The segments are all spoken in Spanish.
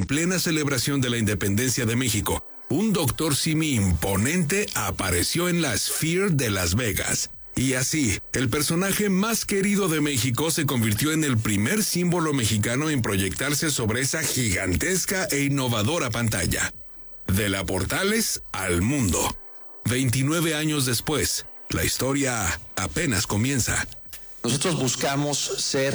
en plena celebración de la independencia de México, un Dr. Simi imponente apareció en la Sphere de Las Vegas. Y así, el personaje más querido de México se convirtió en el primer símbolo mexicano en proyectarse sobre esa gigantesca e innovadora pantalla. De la Portales al mundo. 29 años después, la historia apenas comienza. Nosotros buscamos ser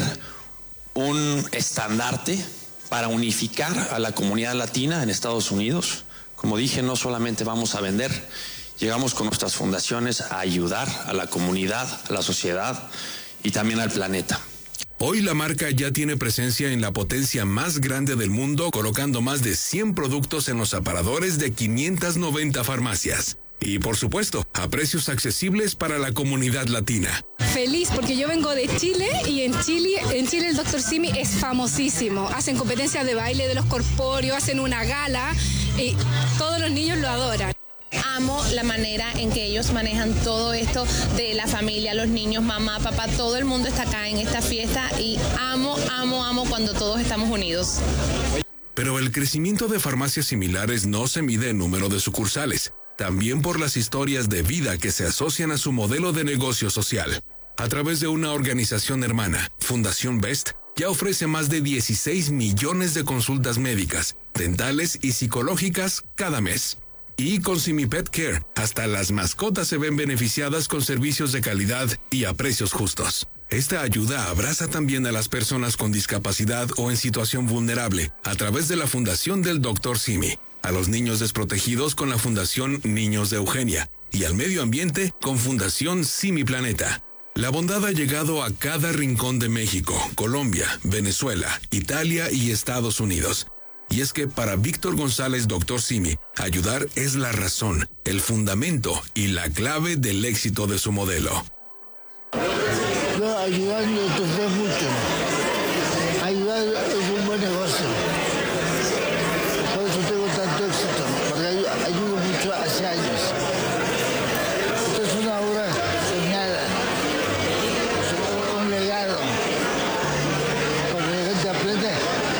un estandarte para unificar a la comunidad latina en Estados Unidos. Como dije, no solamente vamos a vender, llegamos con nuestras fundaciones a ayudar a la comunidad, a la sociedad y también al planeta. Hoy la marca ya tiene presencia en la potencia más grande del mundo, colocando más de 100 productos en los aparadores de 590 farmacias. Y por supuesto, a precios accesibles para la comunidad latina. Feliz porque yo vengo de Chile y en Chile el Dr. Simi es famosísimo. Hacen competencias de baile de los corpóreos, hacen una gala y todos los niños lo adoran. Amo la manera en que ellos manejan todo esto de la familia, los niños, mamá, papá, todo el mundo está acá en esta fiesta y amo cuando todos estamos unidos. Pero el crecimiento de farmacias similares no se mide en número de sucursales, también por las historias de vida que se asocian a su modelo de negocio social. A través de una organización hermana, Fundación Best, ya ofrece más de 16 millones de consultas médicas, dentales y psicológicas cada mes. Y con Simi Pet Care, hasta las mascotas se ven beneficiadas con servicios de calidad y a precios justos. Esta ayuda abraza también a las personas con discapacidad o en situación vulnerable a través de la Fundación del Dr. Simi, a los niños desprotegidos con la Fundación Niños de Eugenia y al medio ambiente con Fundación Simi Planeta. La bondad ha llegado a cada rincón de México, Colombia, Venezuela, Italia y Estados Unidos. Y es que para Víctor González, Dr. Simi, ayudar es la razón, el fundamento y la clave del éxito de su modelo. Yo ayudando entonces mucho. Ayudar es un buen negocio. Por eso tengo tanto éxito, porque ayudo mucho hace años. Esto es una obra soñada, un legado. Porque la gente aprende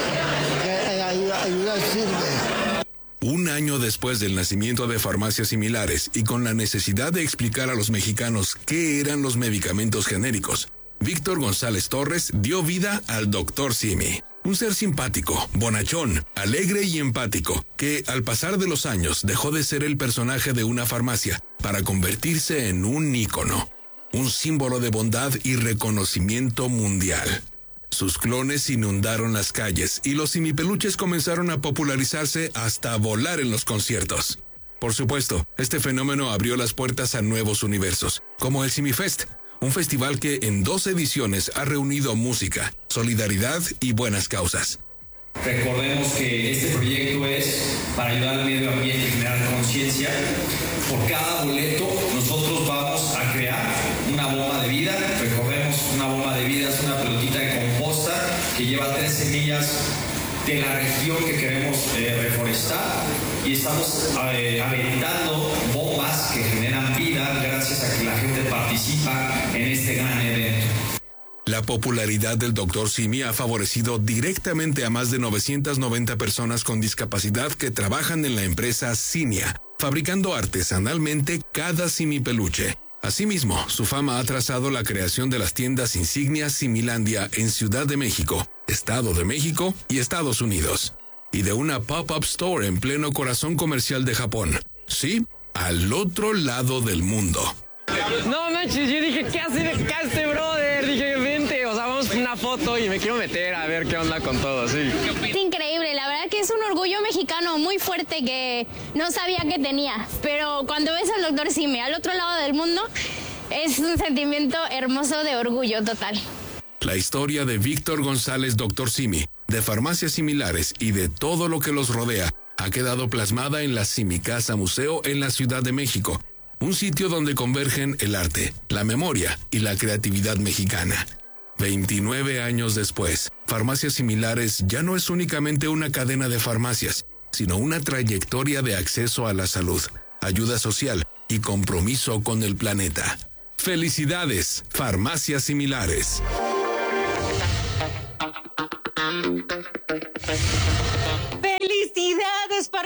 que ayudar sirve. Un año después del nacimiento de farmacias similares y con la necesidad de explicar a los mexicanos qué eran los medicamentos genéricos, Víctor González Torres dio vida al Dr. Simi. Un ser simpático, bonachón, alegre y empático, que al pasar de los años dejó de ser el personaje de una farmacia para convertirse en un ícono, un símbolo de bondad y reconocimiento mundial. Sus clones inundaron las calles y los simipeluches comenzaron a popularizarse hasta volar en los conciertos. Por supuesto, este fenómeno abrió las puertas a nuevos universos, como el Simifest, un festival que en 2 ediciones ha reunido música, solidaridad y buenas causas. Recordemos que este proyecto es para ayudar al medio ambiente y generar conciencia. Por cada boleto nosotros vamos a crear una bomba de vida. Recordemos, una bomba de vida es una pelotita de composta que lleva 3 semillas de la región que queremos reforestar y estamos aventando bombas que generan vida gracias a que la gente participa en este gran evento. La popularidad del Dr. Simi ha favorecido directamente a más de 990 personas con discapacidad que trabajan en la empresa Cinia, fabricando artesanalmente cada simipeluche. Asimismo, su fama ha trazado la creación de las tiendas insignias Similandia en Ciudad de México, Estado de México y Estados Unidos, y de una pop-up store en pleno corazón comercial de Japón. Sí, al otro lado del mundo. No manches, yo dije, ¿qué hace acá este brother? Dije, vente, o sea, vamos a una foto y me quiero meter a ver qué onda con todo, sí. Es increíble, la verdad que es un orgullo mexicano muy fuerte que no sabía que tenía, pero cuando ves al Dr. Simi al otro lado del mundo, es un sentimiento hermoso de orgullo total. La historia de Víctor González, Dr. Simi, de farmacias similares y de todo lo que los rodea, ha quedado plasmada en la Simicasa Museo en la Ciudad de México, un sitio donde convergen el arte, la memoria y la creatividad mexicana. 29 años después, Farmacias Similares ya no es únicamente una cadena de farmacias, sino una trayectoria de acceso a la salud, ayuda social y compromiso con el planeta. ¡Felicidades, Farmacias Similares! ¡Feliz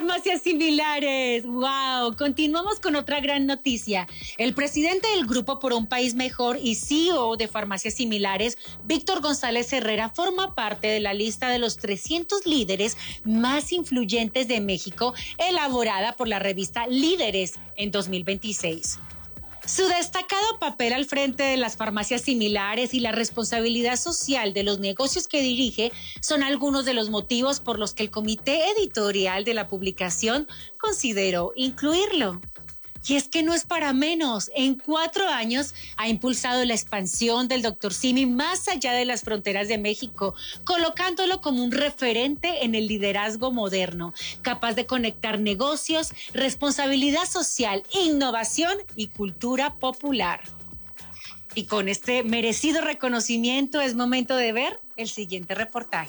Farmacias similares. ¡Wow! Continuamos con otra gran noticia. El presidente del Grupo por un País Mejor y CEO de Farmacias Similares, Víctor González Herrera, forma parte de la lista de los 300 líderes más influyentes de México, elaborada por la revista Líderes en 2026. Su destacado papel al frente de las farmacias similares y la responsabilidad social de los negocios que dirige son algunos de los motivos por los que el comité editorial de la publicación consideró incluirlo. Y es que no es para menos. En 4 años ha impulsado la expansión del Dr. Simi más allá de las fronteras de México, colocándolo como un referente en el liderazgo moderno, capaz de conectar negocios, responsabilidad social, innovación y cultura popular. Y con este merecido reconocimiento es momento de ver el siguiente reportaje.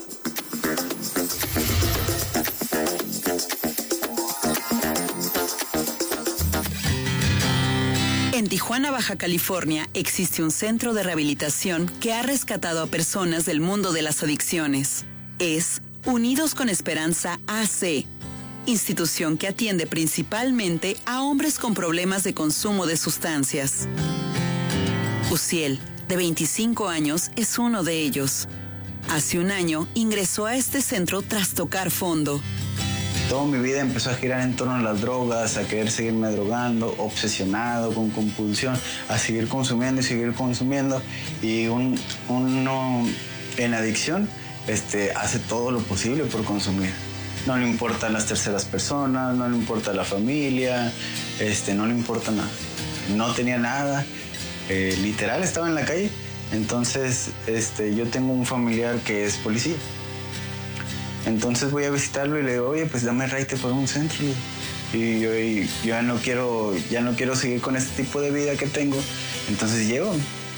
En Tijuana, Baja California, existe un centro de rehabilitación que ha rescatado a personas del mundo de las adicciones. Es Unidos con Esperanza AC, institución que atiende principalmente a hombres con problemas de consumo de sustancias. Uciel, de 25 años, es uno de ellos. Hace un año ingresó a este centro tras tocar fondo. Toda mi vida empezó a girar en torno a las drogas, a querer seguirme drogando, obsesionado, con compulsión, a seguir consumiendo y seguir consumiendo. Y uno en adicción hace todo lo posible por consumir. No le importan las terceras personas, no le importa la familia, no le importa nada. No tenía nada, literal estaba en la calle. Entonces yo tengo un familiar que es policía. Entonces voy a visitarlo y le digo, oye, pues dame raite por un centro. Y yo ya no quiero seguir con este tipo de vida que tengo. Entonces llego.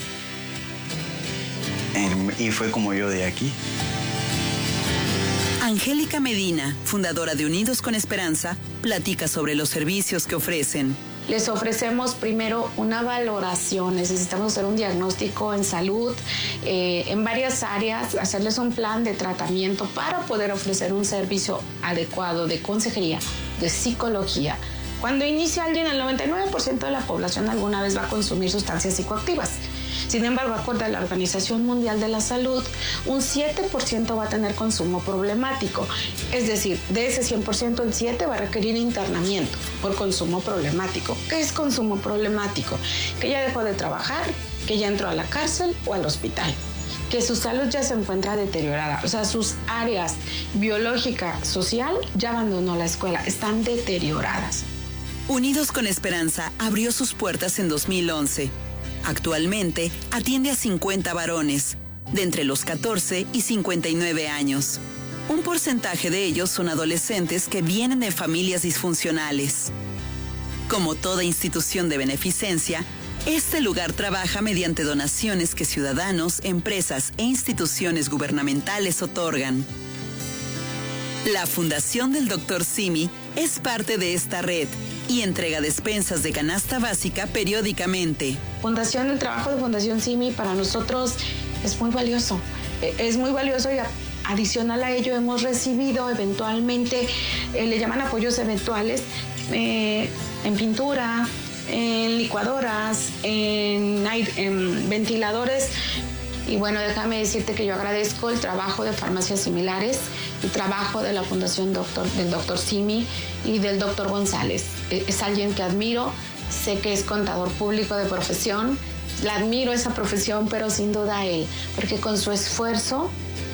Y fue como yo de aquí. Angélica Medina, fundadora de Unidos con Esperanza, platica sobre los servicios que ofrecen. Les ofrecemos primero una valoración, necesitamos hacer un diagnóstico en salud, en varias áreas, hacerles un plan de tratamiento para poder ofrecer un servicio adecuado de consejería, de psicología. Cuando inicia alguien, el 99% de la población alguna vez va a consumir sustancias psicoactivas. Sin embargo, acorde a la Organización Mundial de la Salud, un 7% va a tener consumo problemático. Es decir, de ese 100%, el 7% va a requerir internamiento por consumo problemático. ¿Qué es consumo problemático? Que ya dejó de trabajar, que ya entró a la cárcel o al hospital, que su salud ya se encuentra deteriorada. O sea, sus áreas biológica, social, ya abandonó la escuela, están deterioradas. Unidos con Esperanza abrió sus puertas en 2011. Actualmente atiende a 50 varones, de entre los 14 y 59 años. Un porcentaje de ellos son adolescentes que vienen de familias disfuncionales. Como toda institución de beneficencia, este lugar trabaja mediante donaciones que ciudadanos, empresas e instituciones gubernamentales otorgan. La Fundación del Dr. Simi es parte de esta red y entrega despensas de canasta básica periódicamente. El trabajo de Fundación Simi para nosotros es muy valioso. Es muy valioso y adicional a ello hemos recibido eventualmente, le llaman apoyos eventuales, en pintura, en licuadoras, en ventiladores. Y bueno, déjame decirte que yo agradezco el trabajo de Farmacias Similares, el trabajo de la Fundación del Dr. Simi y del Dr. González. Es alguien que admiro, sé que es contador público de profesión, la admiro esa profesión, pero sin duda a él, porque con su esfuerzo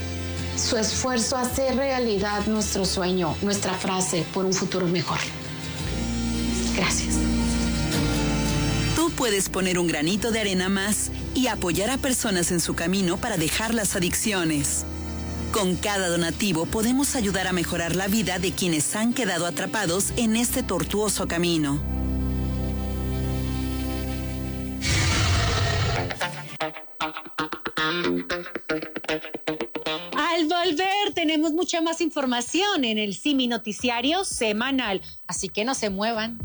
hace realidad nuestro sueño, nuestra frase, por un futuro mejor. Gracias. Tú puedes poner un granito de arena más y apoyar a personas en su camino para dejar las adicciones. Con cada donativo podemos ayudar a mejorar la vida de quienes han quedado atrapados en este tortuoso camino. Al volver tenemos mucha más información en el Simi Noticiario Semanal, así que no se muevan.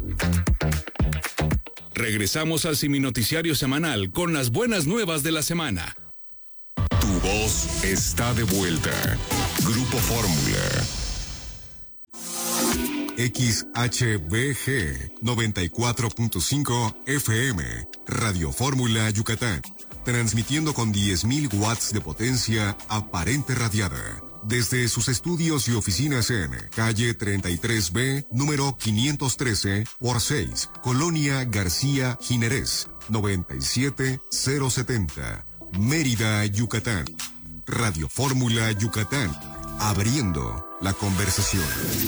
Regresamos al Simi Noticiario Semanal con las buenas nuevas de la semana. Tu voz está de vuelta. Grupo Fórmula. XHBG 94.5 FM, Radio Fórmula Yucatán, transmitiendo con 10.000 watts de potencia aparente radiada. Desde sus estudios y oficinas en calle 33B, número 513 por 6, Colonia García Jiménez, 97070, Mérida, Yucatán. Radio Fórmula Yucatán, abriendo la conversación.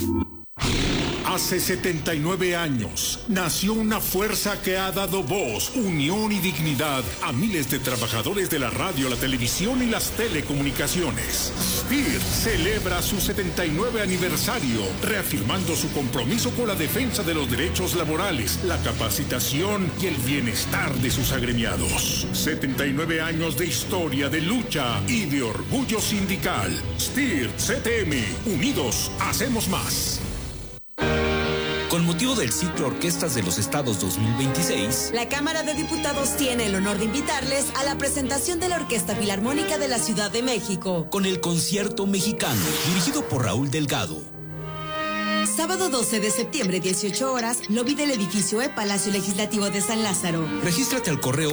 Hace 79 años nació una fuerza que ha dado voz, unión y dignidad a miles de trabajadores de la radio, la televisión y las telecomunicaciones. SPIR celebra su 79 aniversario, reafirmando su compromiso con la defensa de los derechos laborales, la capacitación y el bienestar de sus agremiados. 79 años de historia, de lucha y de orgullo sindical. SPIR CTM, unidos hacemos más. Con motivo del ciclo Orquestas de los Estados 2026, la Cámara de Diputados tiene el honor de invitarles a la presentación de la Orquesta Filarmónica de la Ciudad de México, con el Concierto Mexicano, dirigido por Raúl Delgado. Sábado 12 de septiembre, 18 horas, lobby del edificio Palacio Legislativo de San Lázaro. Regístrate al correo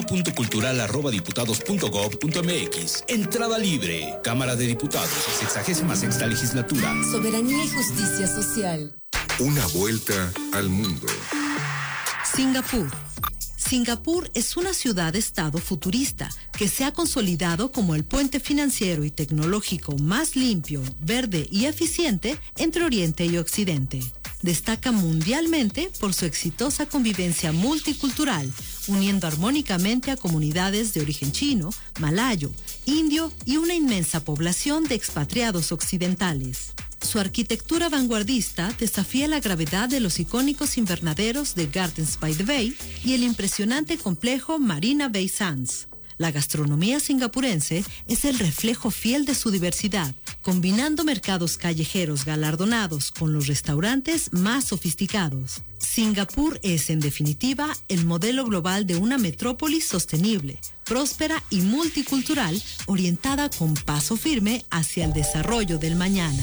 programa.cultural@diputados.gov.mx. Entrada libre. Cámara de Diputados, 66ª legislatura. Soberanía y justicia social. Una vuelta al mundo. Singapur. Singapur es una ciudad-estado futurista que se ha consolidado como el puente financiero y tecnológico más limpio, verde y eficiente entre Oriente y Occidente. Destaca mundialmente por su exitosa convivencia multicultural, uniendo armónicamente a comunidades de origen chino, malayo, indio y una inmensa población de expatriados occidentales. Su arquitectura vanguardista desafía la gravedad de los icónicos invernaderos de Gardens by the Bay y el impresionante complejo Marina Bay Sands. La gastronomía singapurense es el reflejo fiel de su diversidad, combinando mercados callejeros galardonados con los restaurantes más sofisticados. Singapur es, en definitiva, el modelo global de una metrópolis sostenible, próspera y multicultural, orientada con paso firme hacia el desarrollo del mañana.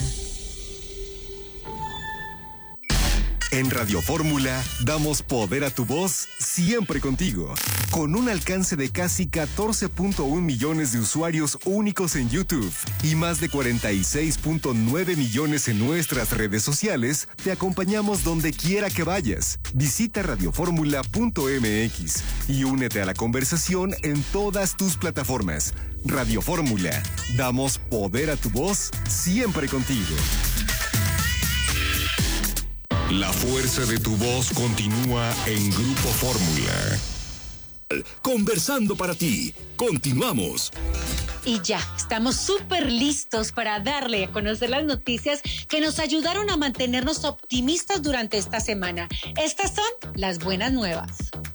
En Radio Fórmula damos poder a tu voz siempre contigo. Con un alcance de casi 14.1 millones de usuarios únicos en YouTube y más de 46.9 millones en nuestras redes sociales, te acompañamos donde quiera que vayas. Visita radioformula.mx y únete a la conversación en todas tus plataformas. Radio Fórmula, damos poder a tu voz siempre contigo. La fuerza de tu voz continúa en Grupo Fórmula. Conversando para ti. Continuamos. Y ya, estamos súper listos para darle a conocer las noticias que nos ayudaron a mantenernos optimistas durante esta semana. Estas son las buenas nuevas.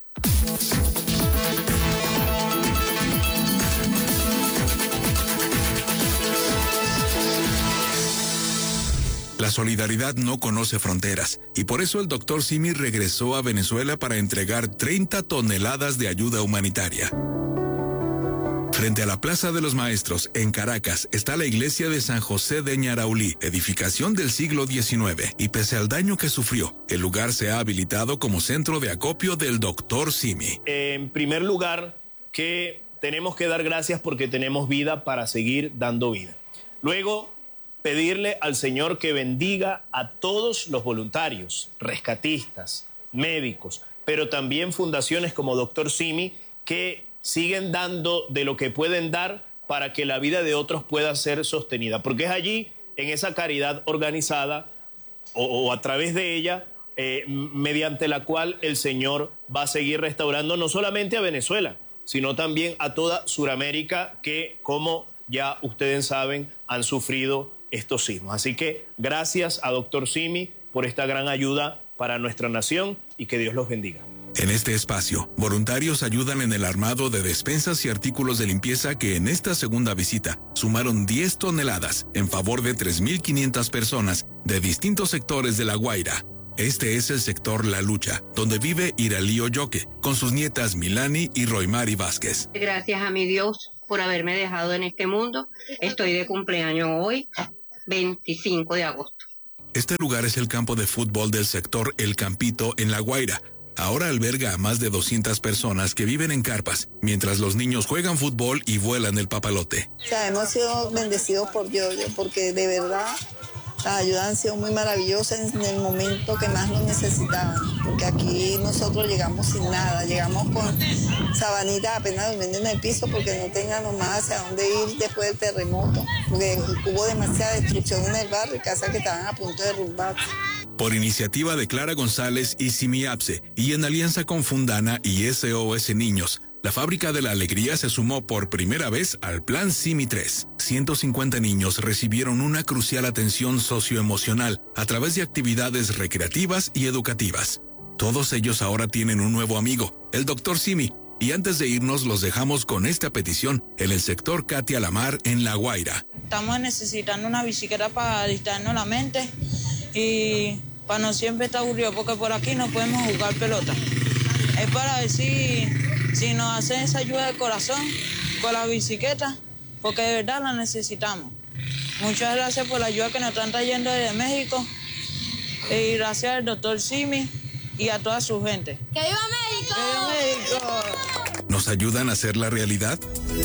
La solidaridad no conoce fronteras y por eso el Dr. Simi regresó a Venezuela para entregar 30 toneladas de ayuda humanitaria. Frente a la Plaza de los Maestros, en Caracas, está la iglesia de San José de Ñaraulí, edificación del siglo XIX, y pese al daño que sufrió, el lugar se ha habilitado como centro de acopio del Dr. Simi. En primer lugar, que tenemos que dar gracias porque tenemos vida para seguir dando vida. Luego, pedirle al Señor que bendiga a todos los voluntarios, rescatistas, médicos, pero también fundaciones como Dr. Simi, que siguen dando de lo que pueden dar para que la vida de otros pueda ser sostenida. Porque es allí, en esa caridad organizada o a través de ella, mediante la cual el Señor va a seguir restaurando no solamente a Venezuela, sino también a toda Sudamérica que, como ya ustedes saben, han sufrido estos sismos. Así que gracias a Dr. Simi por esta gran ayuda para nuestra nación y que Dios los bendiga. En este espacio, voluntarios ayudan en el armado de despensas y artículos de limpieza que en esta segunda visita sumaron 10 toneladas en favor de 3.500 personas de distintos sectores de La Guaira. Este es el sector La Lucha, donde vive Iralí Oyoque, con sus nietas Milani y Roymari Vázquez. Gracias a mi Dios por haberme dejado en este mundo. Estoy de cumpleaños hoy, 25 de agosto. Este lugar es el campo de fútbol del sector El Campito en La Guaira. Ahora alberga a más de 200 personas que viven en carpas, mientras los niños juegan fútbol y vuelan el papalote. O sea, hemos sido bendecidos por Dios, porque de verdad las ayudas han sido muy maravillosas en el momento que más lo necesitaban, porque aquí nosotros llegamos sin nada, llegamos con sabanitas apenas durmiendo en el piso porque no tenían nomás hacia dónde ir después del terremoto, porque hubo demasiada destrucción en el barrio y casas que estaban a punto de derrumbarse. Por iniciativa de Clara González y Simiapse, y en alianza con Fundana y SOS Niños, la Fábrica de la Alegría se sumó por primera vez al Plan Simi 3. 150 niños recibieron una crucial atención socioemocional a través de actividades recreativas y educativas. Todos ellos ahora tienen un nuevo amigo, el Dr. Simi. Y antes de irnos los dejamos con esta petición en el sector Katia Lamar en La Guaira. Estamos necesitando una bicicleta para distraernos la mente y para no siempre estar aburrido, porque por aquí no podemos jugar pelota. Es para ver si nos hacen esa ayuda de corazón con la bicicleta, porque de verdad la necesitamos. Muchas gracias por la ayuda que nos están trayendo desde México y gracias al doctor Simi y a toda su gente. ¡Que viva México! ¡Que viva México! ¿Nos ayudan a hacer la realidad?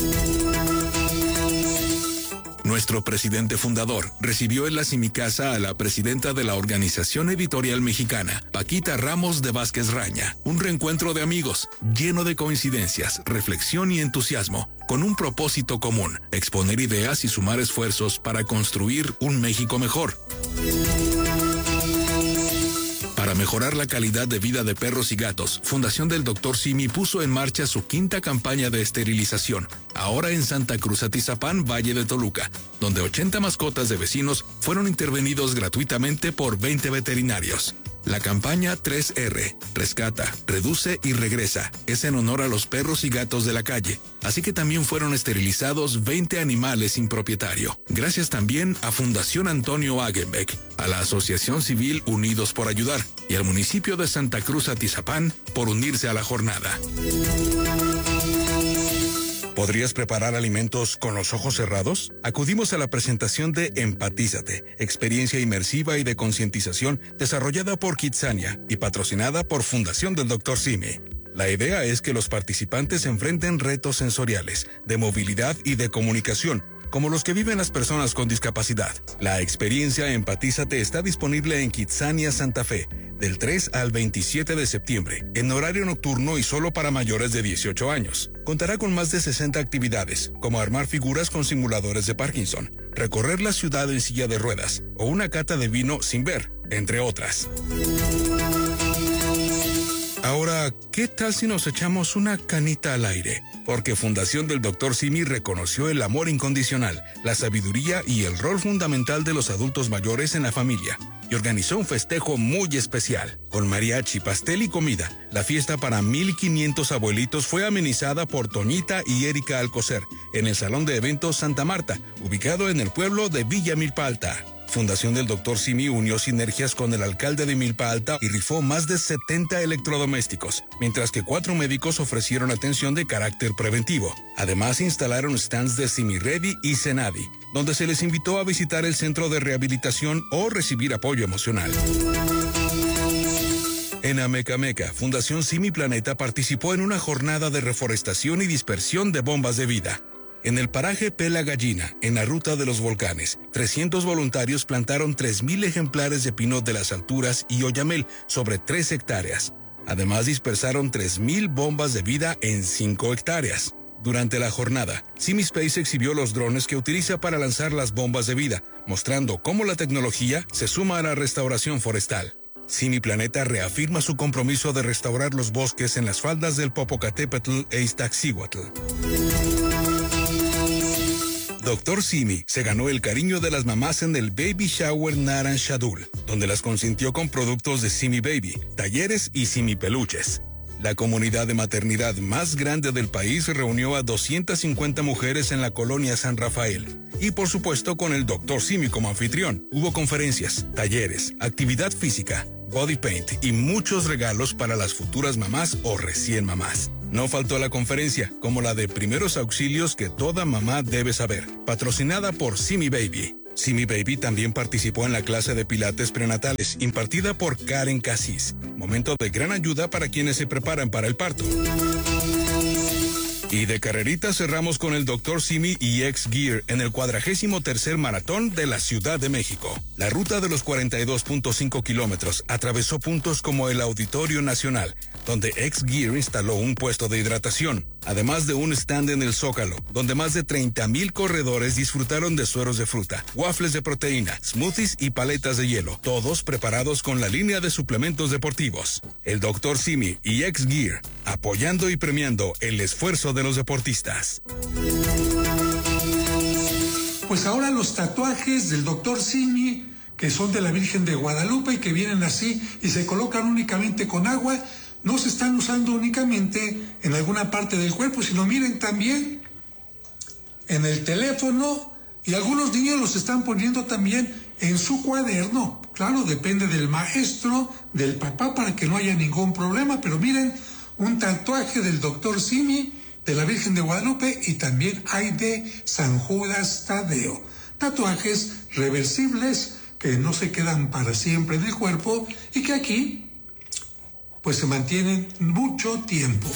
Nuestro presidente fundador recibió en la Simicasa a la presidenta de la Organización Editorial Mexicana, Paquita Ramos de Vázquez Raña. Un reencuentro de amigos, lleno de coincidencias, reflexión y entusiasmo, con un propósito común: exponer ideas y sumar esfuerzos para construir un México mejor. Para mejorar la calidad de vida de perros y gatos, Fundación del Dr. Simi puso en marcha su 5ª campaña de esterilización, ahora en Santa Cruz Atizapán, Valle de Toluca, donde 80 mascotas de vecinos fueron intervenidos gratuitamente por 20 veterinarios. La campaña 3R, Rescata, Reduce y Regresa, es en honor a los perros y gatos de la calle, así que también fueron esterilizados 20 animales sin propietario. Gracias también a Fundación Antonio Agenbeck, a la Asociación Civil Unidos por Ayudar y al municipio de Santa Cruz Atizapán por unirse a la jornada. ¿Podrías preparar alimentos con los ojos cerrados? Acudimos a la presentación de Empatízate, experiencia inmersiva y de concientización desarrollada por Kitsania y patrocinada por Fundación del Dr. Simi. La idea es que los participantes enfrenten retos sensoriales, de movilidad y de comunicación, como los que viven las personas con discapacidad. La experiencia Empatízate está disponible en Kitsania Santa Fe, del 3 al 27 de septiembre, en horario nocturno y solo para mayores de 18 años. Contará con más de 60 actividades, como armar figuras con simuladores de Parkinson, recorrer la ciudad en silla de ruedas, o una cata de vino sin ver, entre otras. Ahora, ¿qué tal si nos echamos una canita al aire? Porque Fundación del Dr. Simi reconoció el amor incondicional, la sabiduría y el rol fundamental de los adultos mayores en la familia y organizó un festejo muy especial. Con mariachi, pastel y comida, la fiesta para 1,500 abuelitos fue amenizada por Toñita y Erika Alcocer en el Salón de Eventos Santa Marta, ubicado en el pueblo de Villa Milpa Alta. Fundación del Dr. Simi unió sinergias con el alcalde de Milpa Alta y rifó más de 70 electrodomésticos, mientras que 4 médicos ofrecieron atención de carácter preventivo. Además, instalaron stands de Simi Ready y Senadi, donde se les invitó a visitar el centro de rehabilitación o recibir apoyo emocional. En Amecameca, Fundación Simi Planeta participó en una jornada de reforestación y dispersión de bombas de vida. En el paraje Pela Gallina, en la ruta de los volcanes, 300 voluntarios plantaron 3,000 ejemplares de pino de las alturas y oyamel sobre 3 hectáreas. Además, dispersaron 3,000 bombas de vida en 5 hectáreas. Durante la jornada, Simi Space exhibió los drones que utiliza para lanzar las bombas de vida, mostrando cómo la tecnología se suma a la restauración forestal. Simi Planeta reafirma su compromiso de restaurar los bosques en las faldas del Popocatépetl e Iztaccíhuatl. Dr. Simi se ganó el cariño de las mamás en el Baby Shower Naran Shadul, donde las consintió con productos de Simi Baby, talleres y Simi Peluches. La comunidad de maternidad más grande del país reunió a 250 mujeres en la colonia San Rafael. Y por supuesto con el Dr. Simi como anfitrión. Hubo conferencias, talleres, actividad física, body paint y muchos regalos para las futuras mamás o recién mamás. No faltó la conferencia, como la de primeros auxilios que toda mamá debe saber, patrocinada por Simi Baby. Simi Baby también participó en la clase de pilates prenatales impartida por Karen Cassis, momento de gran ayuda para quienes se preparan para el parto. Y de carrerita cerramos con el Dr. Simi y X Gear en el 43º maratón de la Ciudad de México. La ruta de los 42.5 kilómetros atravesó puntos como el Auditorio Nacional, donde X Gear instaló un puesto de hidratación, además de un stand en el Zócalo, donde más de 30,000 corredores disfrutaron de sueros de fruta, waffles de proteína, smoothies y paletas de hielo, todos preparados con la línea de suplementos deportivos. El Dr. Simi y X Gear, apoyando y premiando el esfuerzo de los deportistas. Pues ahora los tatuajes del Dr. Simi, que son de la Virgen de Guadalupe y que vienen así y se colocan únicamente con agua, no se están usando únicamente en alguna parte del cuerpo, sino miren también en el teléfono, y algunos niños los están poniendo también en su cuaderno. Claro, depende del maestro, del papá, para que no haya ningún problema, pero miren, un tatuaje del Dr. Simi, de la Virgen de Guadalupe, y también hay de San Judas Tadeo. Tatuajes reversibles que no se quedan para siempre en el cuerpo y que aquí pues se mantienen mucho tiempo.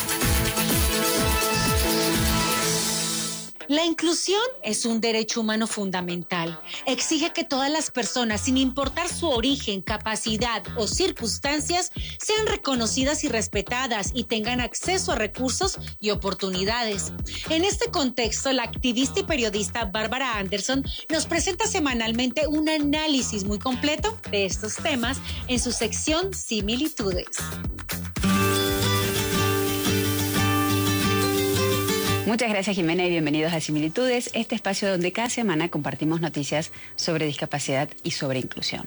La inclusión es un derecho humano fundamental. Exige que todas las personas, sin importar su origen, capacidad o circunstancias, sean reconocidas y respetadas y tengan acceso a recursos y oportunidades. En este contexto, la activista y periodista Bárbara Anderson nos presenta semanalmente un análisis muy completo de estos temas en su sección Similitudes. Muchas gracias, Jimena, y bienvenidos a Similitudes, este espacio donde cada semana compartimos noticias sobre discapacidad y sobre inclusión.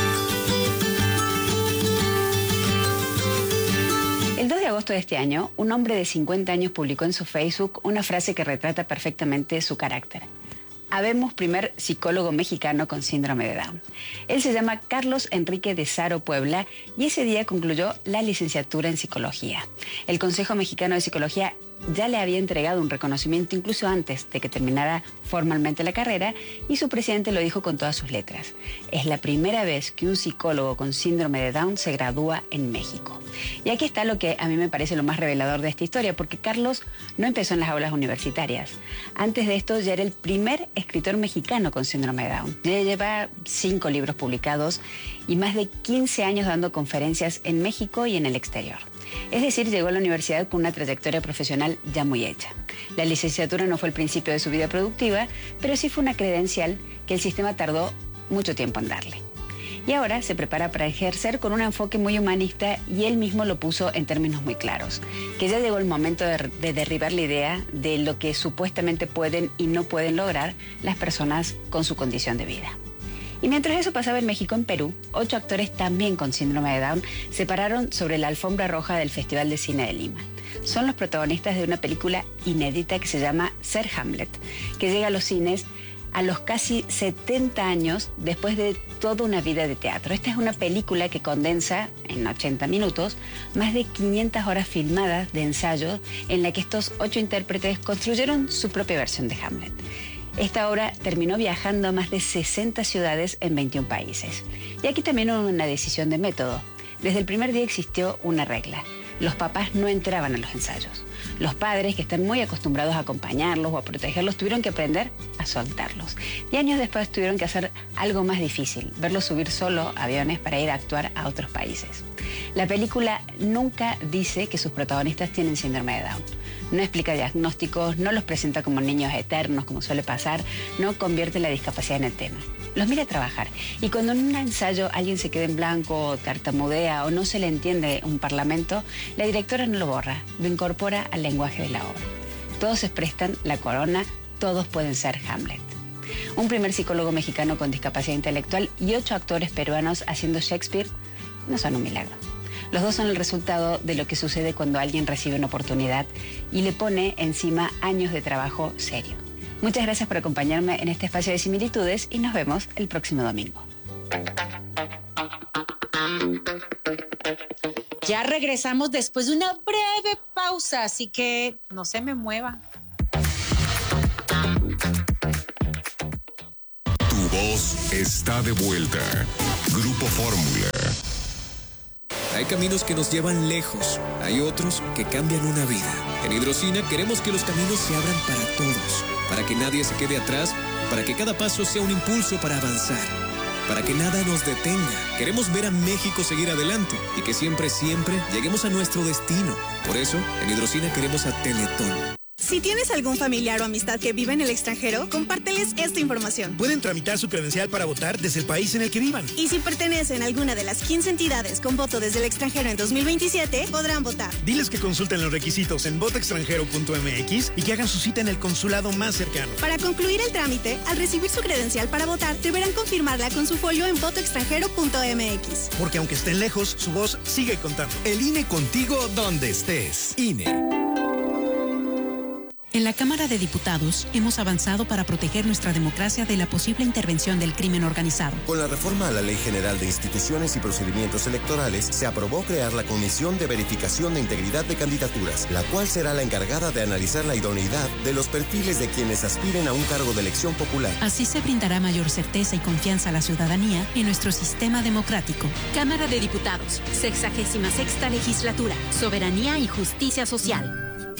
El 2 de agosto de este año, un hombre de 50 años publicó en su Facebook una frase que retrata perfectamente su carácter. Habemos primer psicólogo mexicano con síndrome de Down. Él se llama Carlos Enrique de Saro Puebla y ese día concluyó la licenciatura en psicología. El Consejo Mexicano de Psicología ya le había entregado un reconocimiento incluso antes de que terminara formalmente la carrera y su presidente lo dijo con todas sus letras. Es la primera vez que un psicólogo con síndrome de Down se gradúa en México. Y aquí está lo que a mí me parece lo más revelador de esta historia, porque Carlos no empezó en las aulas universitarias. Antes de esto ya era el primer escritor mexicano con síndrome de Down. Ya lleva 5 libros publicados y más de 15 años dando conferencias en México y en el exterior. Es decir, llegó a la universidad con una trayectoria profesional ya muy hecha. La licenciatura no fue el principio de su vida productiva, pero sí fue una credencial que el sistema tardó mucho tiempo en darle. Y ahora se prepara para ejercer con un enfoque muy humanista y él mismo lo puso en términos muy claros, que ya llegó el momento de derribar la idea de lo que supuestamente pueden y no pueden lograr las personas con su condición de vida. Y mientras eso pasaba en México, en Perú, 8 actores también con síndrome de Down se pararon sobre la alfombra roja del Festival de Cine de Lima. Son los protagonistas de una película inédita que se llama Ser Hamlet, que llega a los cines a los casi 70 años después de toda una vida de teatro. Esta es una película que condensa en 80 minutos más de 500 horas filmadas de ensayo en la que estos 8 intérpretes construyeron su propia versión de Hamlet. Esta obra terminó viajando a más de 60 ciudades en 21 países. Y aquí también hubo una decisión de método. Desde el primer día existió una regla. Los papás no entraban a los ensayos. Los padres, que están muy acostumbrados a acompañarlos o a protegerlos, tuvieron que aprender a soltarlos. Y años después tuvieron que hacer algo más difícil, verlos subir solo aviones para ir a actuar a otros países. La película nunca dice que sus protagonistas tienen síndrome de Down. No explica diagnósticos, no los presenta como niños eternos, como suele pasar, no convierte la discapacidad en el tema. Los mira trabajar y cuando en un ensayo alguien se queda en blanco o tartamudea o no se le entiende un parlamento, la directora no lo borra, lo incorpora al lenguaje de la obra. Todos se prestan la corona, todos pueden ser Hamlet. Un primer psicólogo mexicano con discapacidad intelectual y 8 actores peruanos haciendo Shakespeare no son un milagro. Los dos son el resultado de lo que sucede cuando alguien recibe una oportunidad y le pone encima años de trabajo serio. Muchas gracias por acompañarme en este espacio de Similitudes y nos vemos el próximo domingo. Ya regresamos después de una breve pausa, así que no se me mueva. Tu voz está de vuelta. Grupo Fórmula. Hay caminos que nos llevan lejos, hay otros que cambian una vida. En Hidrocina queremos que los caminos se abran para todos, para que nadie se quede atrás, para que cada paso sea un impulso para avanzar, para que nada nos detenga. Queremos ver a México seguir adelante y que siempre, siempre lleguemos a nuestro destino. Por eso, en Hidrocina queremos a Teletón. Si tienes algún familiar o amistad que vive en el extranjero, compárteles esta información. Pueden tramitar su credencial para votar desde el país en el que vivan. Y si pertenecen a alguna de las 15 entidades con voto desde el extranjero en 2027, podrán votar. Diles que consulten los requisitos en votoextranjero.mx y que hagan su cita en el consulado más cercano. Para concluir el trámite, al recibir su credencial para votar, deberán confirmarla con su folio en votoextranjero.mx. Porque aunque estén lejos, su voz sigue contando. El INE contigo donde estés. INE. En la Cámara de Diputados hemos avanzado para proteger nuestra democracia de la posible intervención del crimen organizado. Con la reforma a la Ley General de Instituciones y Procedimientos Electorales, se aprobó crear la Comisión de Verificación de Integridad de Candidaturas, la cual será la encargada de analizar la idoneidad de los perfiles de quienes aspiren a un cargo de elección popular. Así se brindará mayor certeza y confianza a la ciudadanía en nuestro sistema democrático. Cámara de Diputados, 66ª Legislatura, Soberanía y Justicia Social.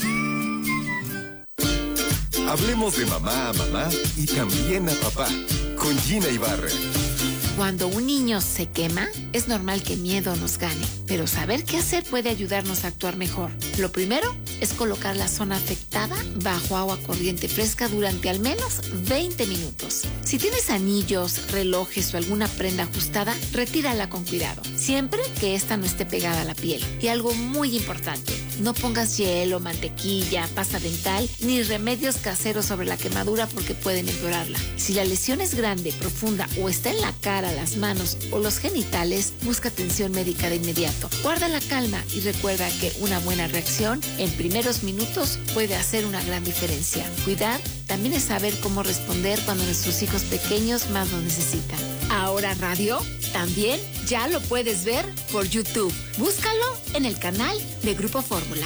Hablemos de mamá a mamá y también a papá, con Gina Ibarra. Cuando un niño se quema, es normal que miedo nos gane, pero saber qué hacer puede ayudarnos a actuar mejor. Lo primero es colocar la zona afectada bajo agua corriente fresca durante al menos 20 minutos. Si tienes anillos, relojes o alguna prenda ajustada, retírala con cuidado, siempre que esta no esté pegada a la piel. Y algo muy importante, no pongas hielo, mantequilla, pasta dental ni remedios caseros sobre la quemadura porque pueden empeorarla. Si la lesión es grande, profunda o está en la cara, las manos o los genitales, busca atención médica de inmediato. Guarda la calma y recuerda que una buena reacción en primeros minutos puede hacer una gran diferencia. Cuidar también es saber cómo responder cuando nuestros hijos pequeños más lo necesitan. Ahora radio también ya lo puedes ver por YouTube. Búscalo en el canal de Grupo Fórmula.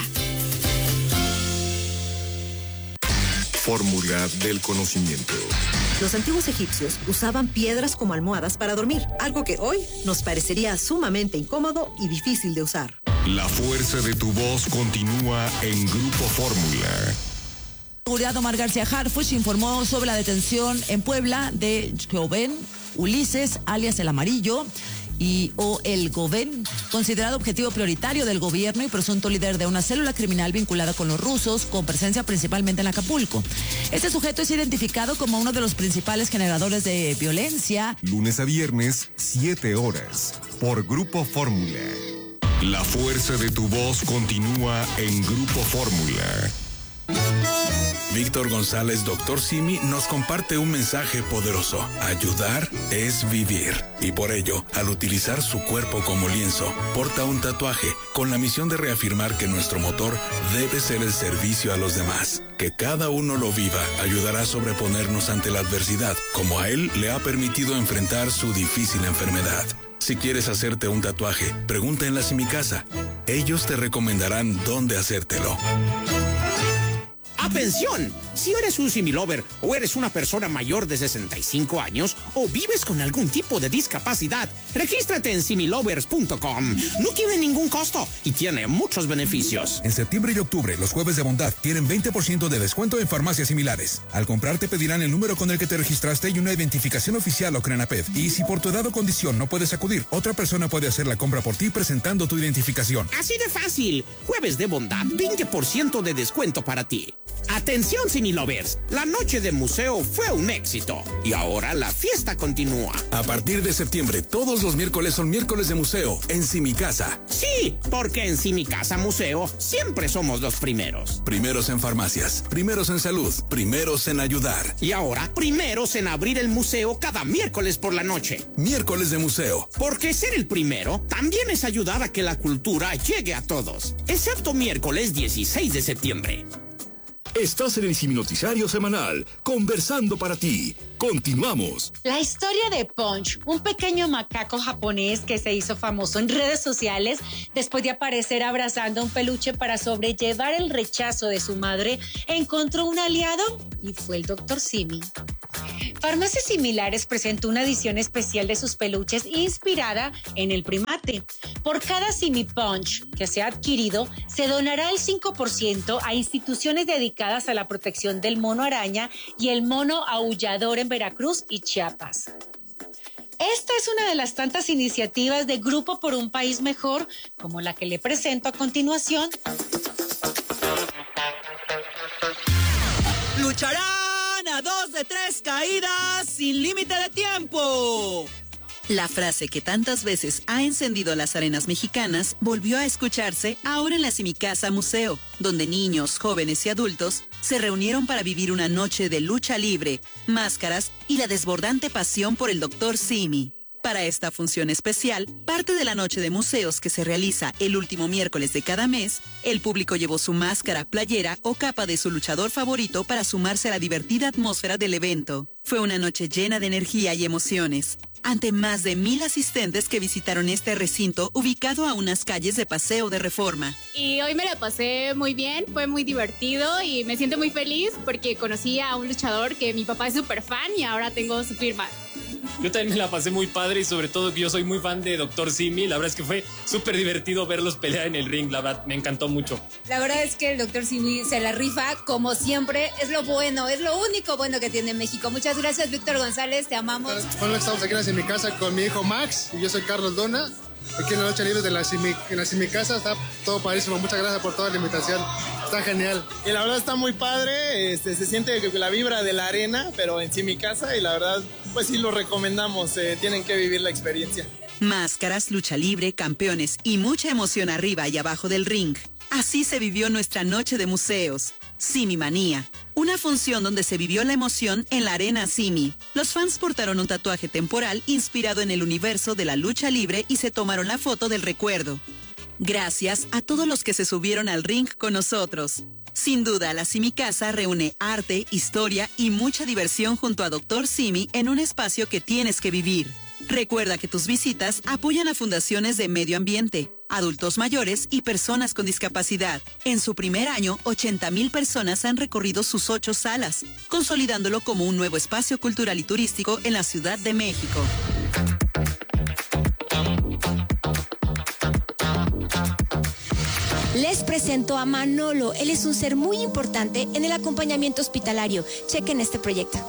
Fórmula del conocimiento. Los antiguos egipcios usaban piedras como almohadas para dormir, algo que hoy nos parecería sumamente incómodo y difícil de usar. La fuerza de tu voz continúa en Grupo Fórmula. Seguridad Omar García Harfuch informó sobre la detención en Puebla de Joven Ulises, alias El Amarillo, o el Goven, considerado objetivo prioritario del gobierno y presunto líder de una célula criminal vinculada con los rusos, con presencia principalmente en Acapulco. Este sujeto es identificado como uno de los principales generadores de violencia. Lunes a viernes, 7 horas, por Grupo Fórmula. La fuerza de tu voz continúa en Grupo Fórmula. Víctor González, Dr. Simi, nos comparte un mensaje poderoso. Ayudar es vivir. Y por ello, al utilizar su cuerpo como lienzo, porta un tatuaje con la misión de reafirmar que nuestro motor debe ser el servicio a los demás. Que cada uno lo viva ayudará a sobreponernos ante la adversidad, como a él le ha permitido enfrentar su difícil enfermedad. Si quieres hacerte un tatuaje, pregunta en la Simicasa. Ellos te recomendarán dónde hacértelo. ¡Atención! Si eres un similover o eres una persona mayor de 65 años o vives con algún tipo de discapacidad, regístrate en similovers.com. No tiene ningún costo y tiene muchos beneficios. En septiembre y octubre, los jueves de bondad tienen 20% de descuento en farmacias similares. Al comprar te pedirán el número con el que te registraste y una identificación oficial o CRENAPED. Y si por tu edad o condición no puedes acudir, otra persona puede hacer la compra por ti presentando tu identificación. Así de fácil. Jueves de bondad, 20% de descuento para ti. Atención Similovers, la noche de museo fue un éxito y ahora la fiesta continúa. A partir de septiembre, todos los miércoles son miércoles de museo en Simicasa. Sí, porque en Simicasa Museo siempre somos los primeros. Primeros en farmacias, primeros en salud, primeros en ayudar. Y ahora, primeros en abrir el museo cada miércoles por la noche. Miércoles de museo. Porque ser el primero también es ayudar a que la cultura llegue a todos, excepto miércoles 16 de septiembre. Estás en el Siminoticiario Semanal, conversando para ti. Continuamos. La historia de Punch, un pequeño macaco japonés que se hizo famoso en redes sociales después de aparecer abrazando un peluche para sobrellevar el rechazo de su madre, encontró un aliado y fue el Dr. Simi. Farmacias Similares presentó una edición especial de sus peluches inspirada en el primate. Por cada Simi Punch que se ha adquirido, se donará el 5% a instituciones dedicadas a la protección del mono araña y el mono aullador en Veracruz y Chiapas. Esta es una de las tantas iniciativas de Grupo por un País Mejor, como la que le presento a continuación. Lucharán a 2 de 3 caídas sin límite de tiempo. La frase que tantas veces ha encendido las arenas mexicanas volvió a escucharse ahora en la Simicasa Museo, donde niños, jóvenes y adultos se reunieron para vivir una noche de lucha libre, máscaras y la desbordante pasión por el Dr. Simi. Para esta función especial, parte de la noche de museos que se realiza el último miércoles de cada mes, el público llevó su máscara, playera o capa de su luchador favorito para sumarse a la divertida atmósfera del evento. Fue una noche llena de energía y emociones, ante más de 1,000 asistentes que visitaron este recinto ubicado a unas calles de Paseo de Reforma. Y hoy me la pasé muy bien, fue muy divertido y me siento muy feliz porque conocí a un luchador que mi papá es súper fan y ahora tengo su firma. Yo también me la pasé muy padre y sobre todo que yo soy muy fan de Dr. Simi. La verdad es que fue súper divertido verlos pelear en el ring, la verdad, me encantó mucho. La verdad es que el Dr. Simi se la rifa, como siempre, es lo bueno, es lo único bueno que tiene México. Muchas gracias, Víctor González, te amamos. Bueno, estamos aquí en mi casa con mi hijo Max y yo soy Carlos Dona. Aquí en la noche libre de la Simicasa, está todo padrísimo. Muchas gracias por toda la invitación, está genial. Y la verdad está muy padre, se siente la vibra de la arena, pero en Simicasa y la verdad, pues sí lo recomendamos, tienen que vivir la experiencia. Máscaras, lucha libre, campeones y mucha emoción arriba y abajo del ring. Así se vivió nuestra noche de museos. Simi Manía, una función donde se vivió la emoción en la arena Simi. Los fans portaron un tatuaje temporal inspirado en el universo de la lucha libre y se tomaron la foto del recuerdo. Gracias a todos los que se subieron al ring con nosotros. Sin duda, la Simicasa reúne arte, historia y mucha diversión junto a Dr. Simi en un espacio que tienes que vivir. Recuerda que tus visitas apoyan a fundaciones de medio ambiente, adultos mayores y personas con discapacidad. En su primer año, 80,000 personas han recorrido sus 8 salas, consolidándolo como un nuevo espacio cultural y turístico en la Ciudad de México. Les presento a Manolo. Él es un ser muy importante en el acompañamiento hospitalario. Chequen este proyecto.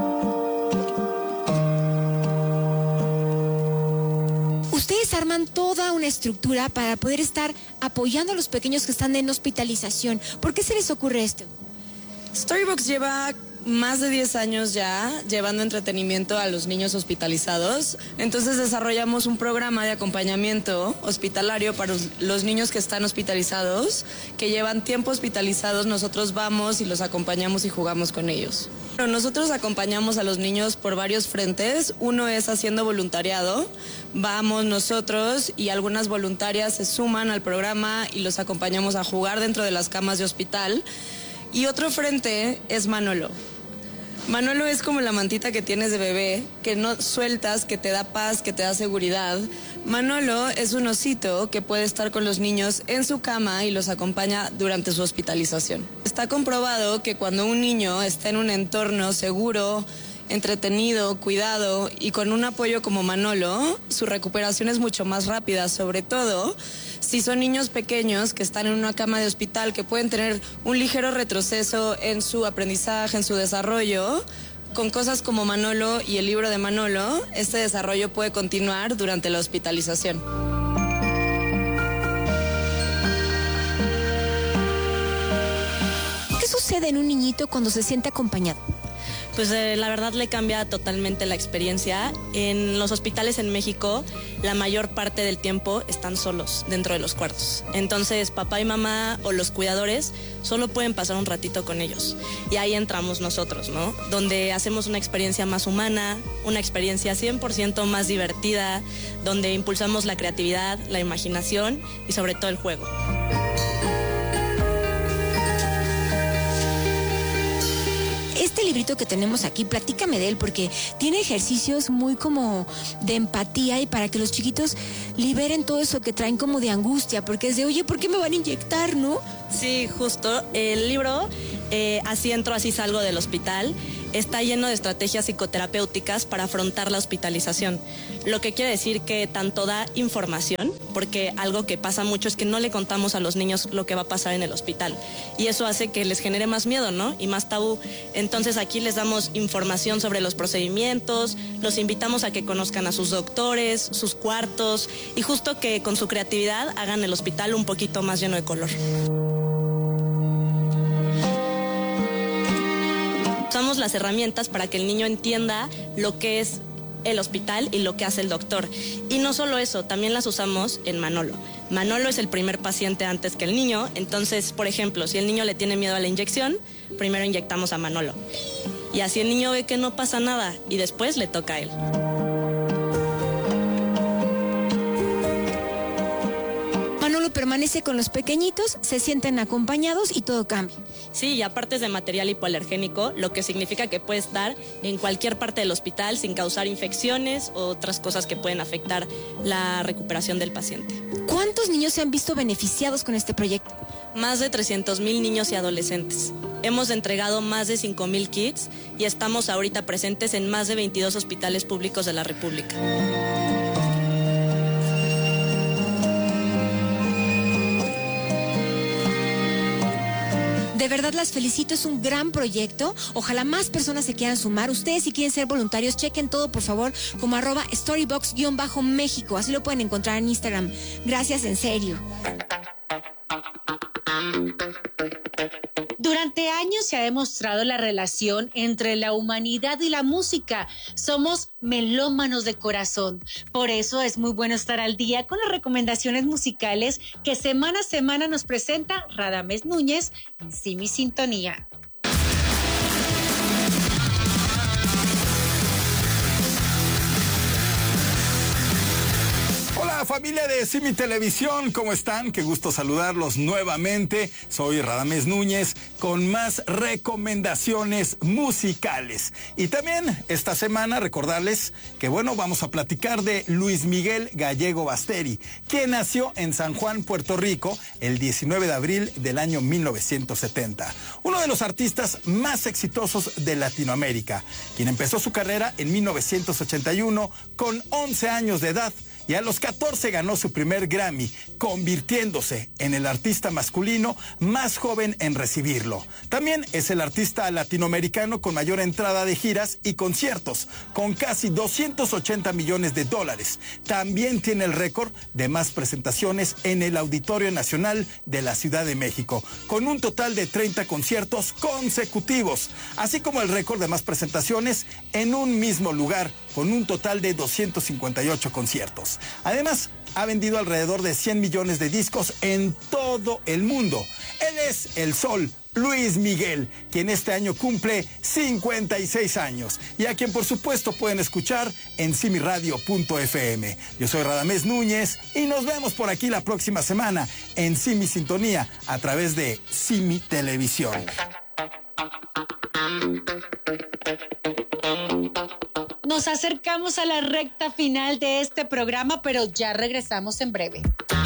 Ustedes arman toda una estructura para poder estar apoyando a los pequeños que están en hospitalización. ¿Por qué se les ocurre esto? Storybox lleva más de 10 años ya llevando entretenimiento a los niños hospitalizados. Entonces desarrollamos un programa de acompañamiento hospitalario para los niños que están hospitalizados, que llevan tiempo hospitalizados. Nosotros vamos y los acompañamos y jugamos con ellos. Nosotros acompañamos a los niños por varios frentes. Uno es haciendo voluntariado. Vamos nosotros y algunas voluntarias se suman al programa y los acompañamos a jugar dentro de las camas de hospital. Y otro frente es Manolo. Manolo es como la mantita que tienes de bebé, que no sueltas, que te da paz, que te da seguridad. Manolo es un osito que puede estar con los niños en su cama y los acompaña durante su hospitalización. Está comprobado que cuando un niño está en un entorno seguro, entretenido, cuidado y con un apoyo como Manolo, su recuperación es mucho más rápida, sobre todo si son niños pequeños que están en una cama de hospital, que pueden tener un ligero retroceso en su aprendizaje, en su desarrollo. Con cosas como Manolo y el libro de Manolo, este desarrollo puede continuar durante la hospitalización. ¿Qué sucede en un niñito cuando se siente acompañado? Pues la verdad le cambia totalmente la experiencia. En los hospitales en México, la mayor parte del tiempo están solos dentro de los cuartos. Entonces, papá y mamá o los cuidadores solo pueden pasar un ratito con ellos. Y ahí entramos nosotros, ¿no? Donde hacemos una experiencia más humana, una experiencia 100% más divertida, donde impulsamos la creatividad, la imaginación y sobre todo el juego. Este librito que tenemos aquí, platícame de él, porque tiene ejercicios muy como de empatía y para que los chiquitos liberen todo eso que traen como de angustia, porque es de, oye, ¿por qué me van a inyectar, no? Sí, justo. El libro, así entro, así salgo del hospital, está lleno de estrategias psicoterapéuticas para afrontar la hospitalización. Lo que quiere decir que tanto da información, porque algo que pasa mucho es que no le contamos a los niños lo que va a pasar en el hospital. Y eso hace que les genere más miedo, ¿no? Y más tabú. Entonces aquí les damos información sobre los procedimientos, los invitamos a que conozcan a sus doctores, sus cuartos, y justo que con su creatividad hagan el hospital un poquito más lleno de color. Usamos las herramientas para que el niño entienda lo que es el hospital y lo que hace el doctor. Y no solo eso, también las usamos en Manolo. Manolo es el primer paciente antes que el niño, entonces, por ejemplo, si el niño le tiene miedo a la inyección, primero inyectamos a Manolo. Y así el niño ve que no pasa nada y después le toca a él. Manolo permanece con los pequeñitos, se sienten acompañados y todo cambia. Sí, y aparte es de material hipoalergénico, lo que significa que puede estar en cualquier parte del hospital sin causar infecciones o otras cosas que pueden afectar la recuperación del paciente. ¿Cuántos niños se han visto beneficiados con este proyecto? Más de 300,000 niños y adolescentes. Hemos entregado más de 5,000 kits y estamos ahorita presentes en más de 22 hospitales públicos de la República. De verdad las felicito, es un gran proyecto. Ojalá más personas se quieran sumar. Ustedes si quieren ser voluntarios, chequen todo por favor como @storybox_México. Así lo pueden encontrar en Instagram. Gracias, en serio. Durante años se ha demostrado la relación entre la humanidad y la música. Somos melómanos de corazón. Por eso es muy bueno estar al día con las recomendaciones musicales que semana a semana nos presenta Radamés Núñez en Simi Sintonía. Familia de Simi Televisión, ¿cómo están? Qué gusto saludarlos nuevamente. Soy Radamés Núñez con más recomendaciones musicales. Y también esta semana recordarles que vamos a platicar de Luis Miguel Gallego Basteri, quien nació en San Juan, Puerto Rico, el 19 de abril del año 1970. Uno de los artistas más exitosos de Latinoamérica, quien empezó su carrera en 1981 con 11 años de edad. Y a los 14 ganó su primer Grammy, convirtiéndose en el artista masculino más joven en recibirlo. También es el artista latinoamericano con mayor entrada de giras y conciertos, con casi $280 millones. También tiene el récord de más presentaciones en el Auditorio Nacional de la Ciudad de México, con un total de 30 conciertos consecutivos, así como el récord de más presentaciones en un mismo lugar, con un total de 258 conciertos. Además, ha vendido alrededor de 100 millones de discos en todo el mundo. Él es el Sol, Luis Miguel, quien este año cumple 56 años y a quien por supuesto pueden escuchar en simiradio.fm. Yo soy Radamés Núñez y nos vemos por aquí la próxima semana en Simi Sintonía a través de Simi Televisión. Nos acercamos a la recta final de este programa, pero ya regresamos en breve.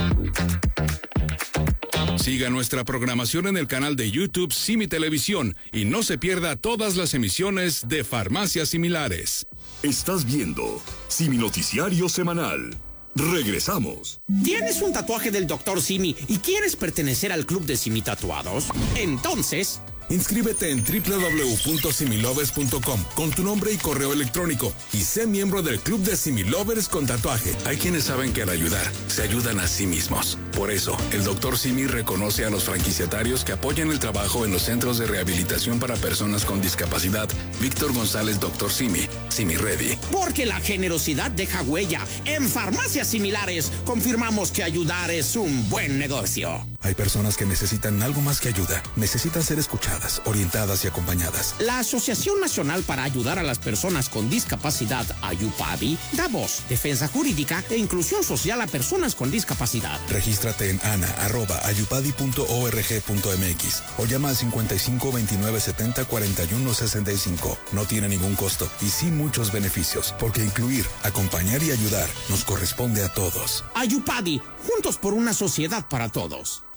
Siga nuestra programación en el canal de YouTube Simi Televisión y no se pierda todas las emisiones de Farmacias Similares. Estás viendo Simi Noticiario Semanal. Regresamos. ¿Tienes un tatuaje del Dr. Simi y quieres pertenecer al club de Simi Tatuados? Entonces, inscríbete en www.similovers.com con tu nombre y correo electrónico y sé miembro del Club de Similovers con tatuaje. Hay quienes saben que al ayudar, se ayudan a sí mismos. Por eso, el Dr. Simi reconoce a los franquiciatarios que apoyan el trabajo en los centros de rehabilitación para personas con discapacidad. Víctor González, Dr. Simi, Simi Ready. Porque la generosidad deja huella. En Farmacias Similares confirmamos que ayudar es un buen negocio. Hay personas que necesitan algo más que ayuda. Necesitan ser escuchadas, orientadas y acompañadas. La Asociación Nacional para Ayudar a las Personas con Discapacidad, AYUPADI, da voz, defensa jurídica e inclusión social a personas con discapacidad. Regístrate en ana@ayupadi.org.mx o llama al 55 29 70 41 65. No tiene ningún costo y sí muchos beneficios, porque incluir, acompañar y ayudar nos corresponde a todos. AYUPADI, juntos por una sociedad para todos.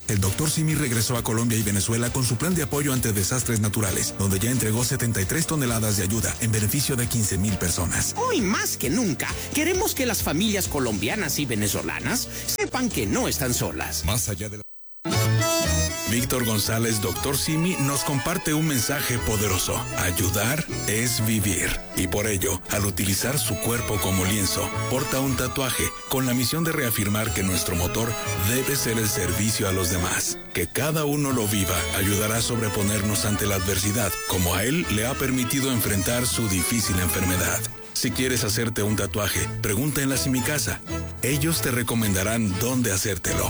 El Dr. Simi regresó a Colombia y Venezuela con su plan de apoyo ante desastres naturales, donde ya entregó 73 toneladas de ayuda en beneficio de 15,000 personas. Hoy más que nunca, queremos que las familias colombianas y venezolanas sepan que no están solas. Más allá de la... Víctor González, Dr. Simi, nos comparte un mensaje poderoso. Ayudar es vivir. Y por ello, al utilizar su cuerpo como lienzo, porta un tatuaje con la misión de reafirmar que nuestro motor debe ser el servicio a los demás. Que cada uno lo viva ayudará a sobreponernos ante la adversidad, como a él le ha permitido enfrentar su difícil enfermedad. Si quieres hacerte un tatuaje, pregunta en la Simicasa. Ellos te recomendarán dónde hacértelo.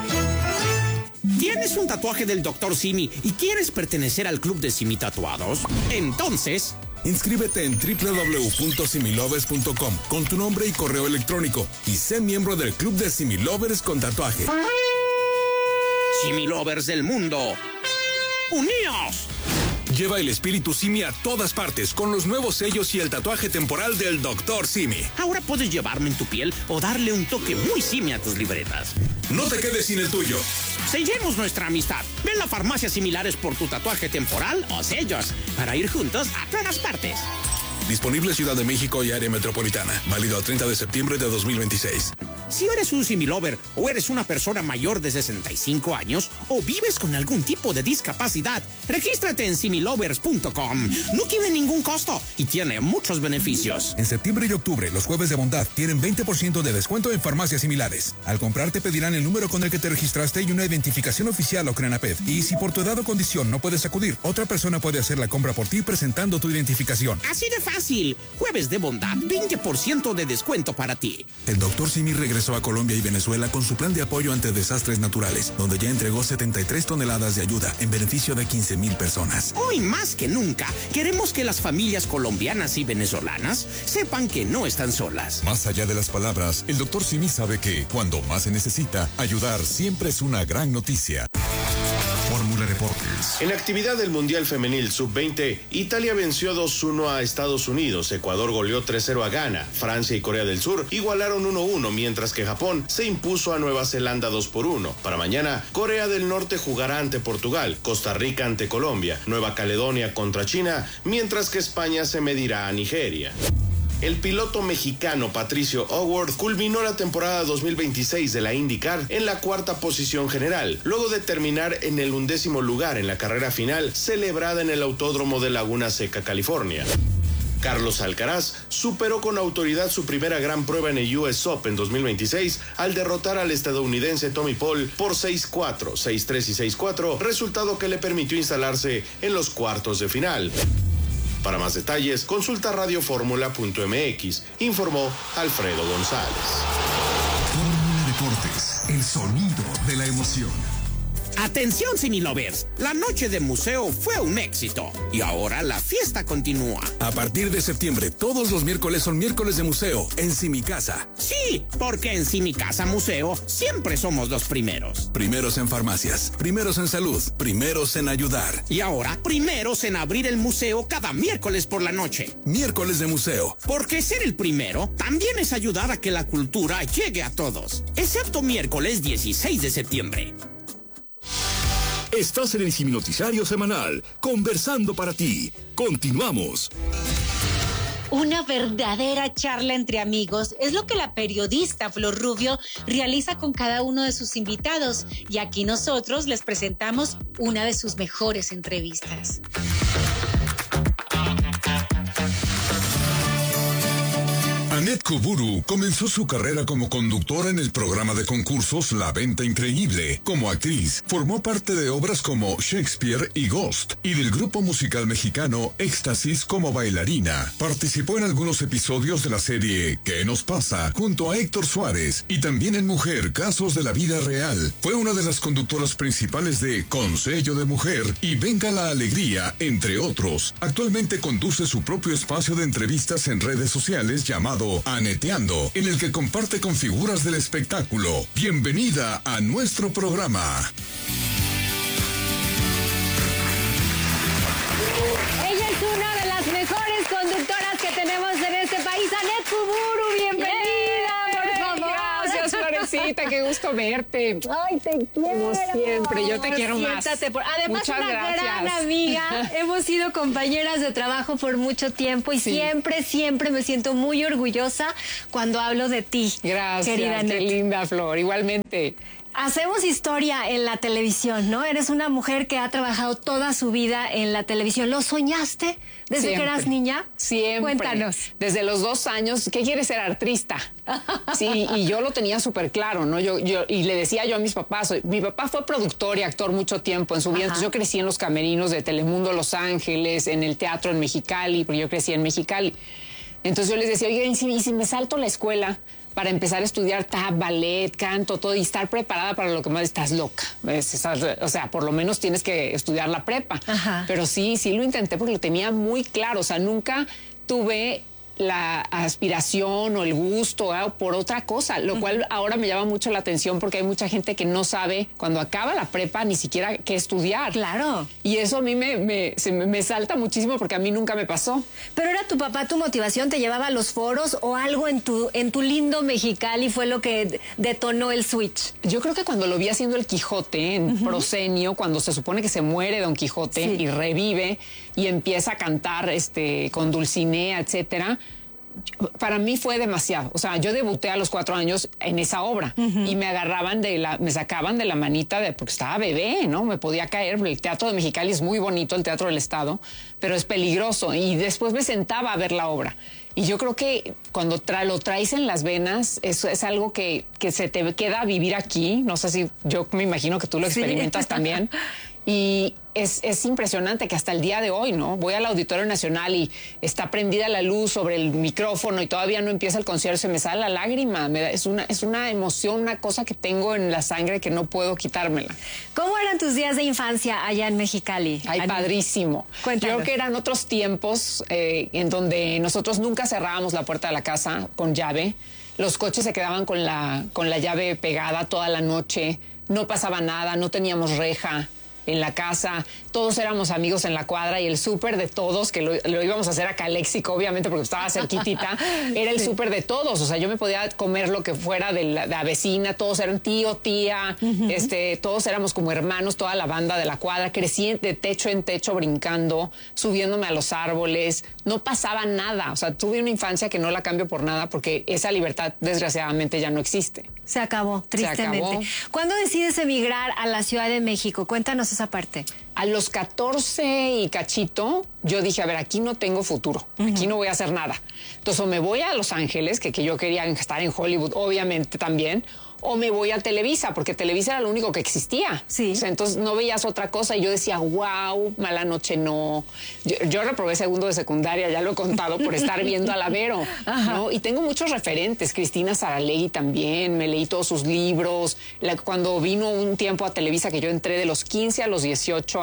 ¿Tienes un tatuaje del Dr. Simi y quieres pertenecer al club de Simi Tatuados? Entonces... inscríbete en www.similovers.com con tu nombre y correo electrónico y sé miembro del club de Simi Lovers con tatuaje. Simi Lovers del mundo, ¡uníos! Lleva el espíritu Simi a todas partes con los nuevos sellos y el tatuaje temporal del Dr. Simi. Ahora puedes llevarlo en tu piel o darle un toque muy Simi a tus libretas. No te quedes sin el tuyo. Sellemos nuestra amistad. Ven a Farmacias Similares por tu tatuaje temporal o sellos para ir juntos a todas partes. Disponible Ciudad de México y área metropolitana. Válido al 30 de septiembre de 2026. Si eres un Similover o eres una persona mayor de 65 años o vives con algún tipo de discapacidad, regístrate en similovers.com. No tiene ningún costo y tiene muchos beneficios. En septiembre y octubre, los jueves de bondad tienen 20% de descuento en farmacias similares. Al comprar te pedirán el número con el que te registraste y una identificación oficial o CRENAPED. Y si por tu edad o condición no puedes acudir, otra persona puede hacer la compra por ti presentando tu identificación. Así de fácil. Jueves de bondad, 20% de descuento para ti. El Dr. Simi regresó a Colombia y Venezuela con su plan de apoyo ante desastres naturales, donde ya entregó 73 toneladas de ayuda en beneficio de 15,000 personas. Hoy más que nunca, queremos que las familias colombianas y venezolanas sepan que no están solas. Más allá de las palabras, el Dr. Simi sabe que, cuando más se necesita, ayudar siempre es una gran noticia. Fórmula Deportes. En actividad del Mundial Femenil Sub-20, Italia venció 2-1 a Estados Unidos, Ecuador goleó 3-0 a Ghana, Francia y Corea del Sur igualaron 1-1, mientras que Japón se impuso a Nueva Zelanda 2-1. Para mañana, Corea del Norte jugará ante Portugal, Costa Rica ante Colombia, Nueva Caledonia contra China, mientras que España se medirá a Nigeria. El piloto mexicano Patricio O'Ward culminó la temporada 2026 de la IndyCar en la cuarta posición general, luego de terminar en el 11º lugar en la carrera final celebrada en el Autódromo de Laguna Seca, California. Carlos Alcaraz superó con autoridad su primera gran prueba en el US Open 2026 al derrotar al estadounidense Tommy Paul por 6-4, 6-3 y 6-4, resultado que le permitió instalarse en los cuartos de final. Para más detalles, consulta radioformula.mx, informó Alfredo González. Fórmula Deportes, el sonido de la emoción. Atención Similovers, la noche de museo fue un éxito y ahora la fiesta continúa. A partir de septiembre, todos los miércoles son miércoles de museo en Simicasa. Sí, porque en Simicasa Museo siempre somos los primeros. Primeros en farmacias, primeros en salud, primeros en ayudar. Y ahora, primeros en abrir el museo cada miércoles por la noche. Miércoles de museo. Porque ser el primero también es ayudar a que la cultura llegue a todos, excepto miércoles 16 de septiembre. Estás en el Siminoticiario Semanal, conversando para ti. Continuamos. Una verdadera charla entre amigos es lo que la periodista Flor Rubio realiza con cada uno de sus invitados. Y aquí nosotros les presentamos una de sus mejores entrevistas. Annette Kuburu comenzó su carrera como conductora en el programa de concursos La Venta Increíble. Como actriz, formó parte de obras como Shakespeare y Ghost, y del grupo musical mexicano Éxtasis como bailarina. Participó en algunos episodios de la serie ¿Qué nos pasa?, junto a Héctor Suárez, y también en Mujer, Casos de la Vida Real. Fue una de las conductoras principales de Consejo de Mujer y Venga la Alegría, entre otros. Actualmente conduce su propio espacio de entrevistas en redes sociales llamado Aneteando, en el que comparte con figuras del espectáculo. Bienvenida a nuestro programa. Ella es una de las mejores conductoras que tenemos en este país. Annette Kuburu, bienvenida, por favor. Gracias, Florencia. Anita, qué gusto verte. Ay, te quiero. Como siempre, yo te quiero más. Además, Muchas una gracias. gran amiga. Hemos sido compañeras de trabajo por mucho tiempo y siempre me siento muy orgullosa cuando hablo de ti. Gracias, querida qué Annette. linda, Flor. Igualmente. Hacemos historia en la televisión, ¿no? Eres una mujer que ha trabajado toda su vida en la televisión. ¿Lo soñaste desde que eras niña? Siempre. Cuéntanos. Desde los 2 años, ¿qué quieres ser? Artista. Sí, y yo lo tenía súper claro, ¿no? Y le decía yo a mis papás, mi papá fue productor y actor mucho tiempo en su vida, entonces yo crecí en los camerinos de Telemundo Los Ángeles, en el teatro en Mexicali, porque yo crecí en Mexicali. Entonces yo les decía, oye, ¿y si me salto la escuela para empezar a estudiar tap, ballet, canto, todo y estar preparada para lo que más estás loca? O sea, por lo menos tienes que estudiar la prepa. Pero sí lo intenté porque lo tenía muy claro. O sea, nunca tuve la aspiración o el gusto por otra cosa, lo cual ahora me llama mucho la atención porque hay mucha gente que no sabe cuando acaba la prepa ni siquiera qué estudiar. Claro. Y eso a mí me salta muchísimo porque a mí nunca me pasó. ¿Pero era tu papá tu motivación? ¿Te llevaba a los foros o algo en tu lindo Mexicali fue lo que detonó el switch? Yo creo que cuando lo vi haciendo el Quijote en Proscenio, cuando se supone que se muere Don Quijote y revive y empieza a cantar con Dulcinea, etcétera, para mí fue demasiado. O sea, yo debuté a los 4 años en esa obra y me agarraban me sacaban de la manita porque estaba bebé, ¿no? Me podía caer. El Teatro de Mexicali es muy bonito, el Teatro del Estado, pero es peligroso. Y después me sentaba a ver la obra. Y yo creo que cuando lo traes en las venas, eso es algo que se te queda a vivir aquí. No sé si yo me imagino que tú lo experimentas también. Y es impresionante que hasta el día de hoy, ¿no? Voy al Auditorio Nacional y está prendida la luz sobre el micrófono y todavía no empieza el concierto, se me sale la lágrima. Es una emoción, una cosa que tengo en la sangre que no puedo quitármela. ¿Cómo eran tus días de infancia allá en Mexicali? Ay, padrísimo. Cuéntanos. Creo que eran otros tiempos en donde nosotros nunca cerrábamos la puerta de la casa con llave. Los coches se quedaban con la llave pegada toda la noche. No pasaba nada, no teníamos reja en la casa, todos éramos amigos en la cuadra y el súper de todos, que lo íbamos a hacer a Caléxico, obviamente porque estaba cerquitita, era el súper de todos. O sea, yo me podía comer lo que fuera de la vecina, todos eran tío, tía, todos éramos como hermanos, toda la banda de la cuadra. Crecí de techo en techo brincando, subiéndome a los árboles, no pasaba nada. O sea, tuve una infancia que no la cambio por nada porque esa libertad desgraciadamente ya no existe. Se acabó, tristemente. Se acabó. ¿Cuándo decides emigrar a la Ciudad de México? Cuéntanos esa parte. A los 14 y cachito, yo dije, a ver, aquí no tengo futuro, aquí no voy a hacer nada. Entonces, o me voy a Los Ángeles, que yo quería estar en Hollywood, obviamente también, o me voy a Televisa, porque Televisa era lo único que existía. Sí. O sea, entonces no veías otra cosa y yo decía, wow, mala noche no. Yo reprobé segundo de secundaria, ya lo he contado, por estar viendo a la Vero, ¿no? Y tengo muchos referentes, Cristina Saralegui también, me leí todos sus libros. Cuando vino un tiempo a Televisa, que yo entré de los 15 a los 18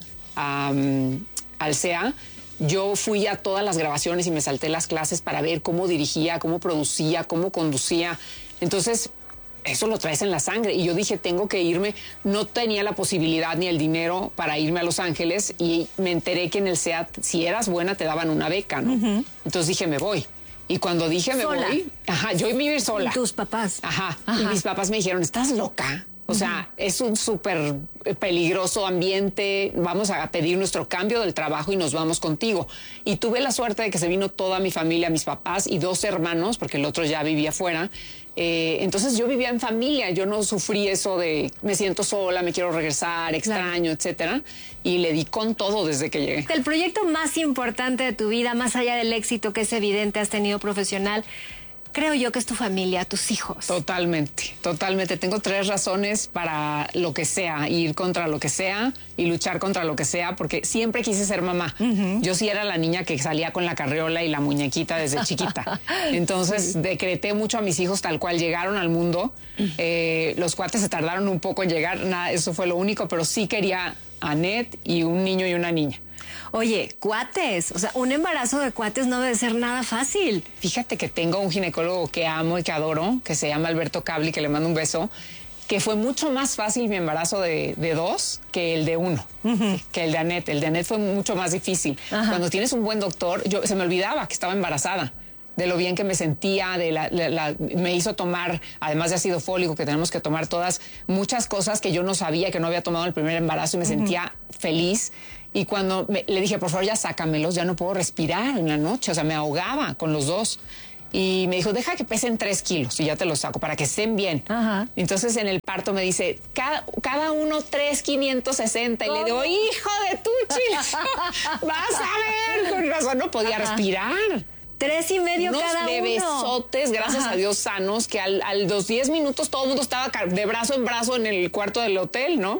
al CEA, yo fui a todas las grabaciones y me salté las clases para ver cómo dirigía, cómo producía, cómo conducía. Entonces, eso lo traes en la sangre. Y yo dije, tengo que irme. No tenía la posibilidad ni el dinero para irme a Los Ángeles y me enteré que en el SEAT, si eras buena, te daban una beca, ¿no? Entonces dije, me voy. Y cuando dije me voy, yo iba a ir sola. ¿Y tus papás? Y mis papás me dijeron, ¿estás loca? O sea, es un súper peligroso ambiente, vamos a pedir nuestro cambio del trabajo y nos vamos contigo. Y tuve la suerte de que se vino toda mi familia, mis papás y 2 hermanos, porque el otro ya vivía afuera. Entonces yo vivía en familia, yo no sufrí eso de me siento sola, me quiero regresar, extraño, etcétera. Y le di con todo desde que llegué. El proyecto más importante de tu vida, más allá del éxito que es evidente has tenido profesional, creo yo que es tu familia, tus hijos. Totalmente, totalmente. Tengo 3 razones para lo que sea, ir contra lo que sea y luchar contra lo que sea, porque siempre quise ser mamá. Yo sí era la niña que salía con la carriola y la muñequita desde chiquita. Entonces decreté mucho a mis hijos tal cual llegaron al mundo. Los cuates se tardaron un poco en llegar, nada, eso fue lo único, pero sí quería a Annette y un niño y una niña. Oye, cuates, o sea, un embarazo de cuates no debe ser nada fácil. Fíjate que tengo un ginecólogo que amo y que adoro, que se llama Alberto Cabli, que le mando un beso, que fue mucho más fácil mi embarazo de 2 que el de 1, que el de Annette. El de Annette fue mucho más difícil. Cuando tienes un buen doctor, se me olvidaba que estaba embarazada. de lo bien que me sentía, me hizo tomar, además de ácido fólico, que tenemos que tomar todas, muchas cosas que yo no sabía, que no había tomado en el primer embarazo, y me sentía feliz. Y cuando le dije, por favor, ya sácamelos, ya no puedo respirar en la noche, o sea, me ahogaba con los dos. Y me dijo, deja que pesen 3 kilos y ya te los saco para que estén bien. Ajá. Entonces en el parto me dice, cada uno 3,560. Y le digo, hijo de tu chile, vas a ver, con razón no podía respirar. 3,5 cada uno. Unos bebesotes, gracias a Dios, sanos, que a los 10 minutos todo el mundo estaba de brazo en brazo en el cuarto del hotel, ¿no?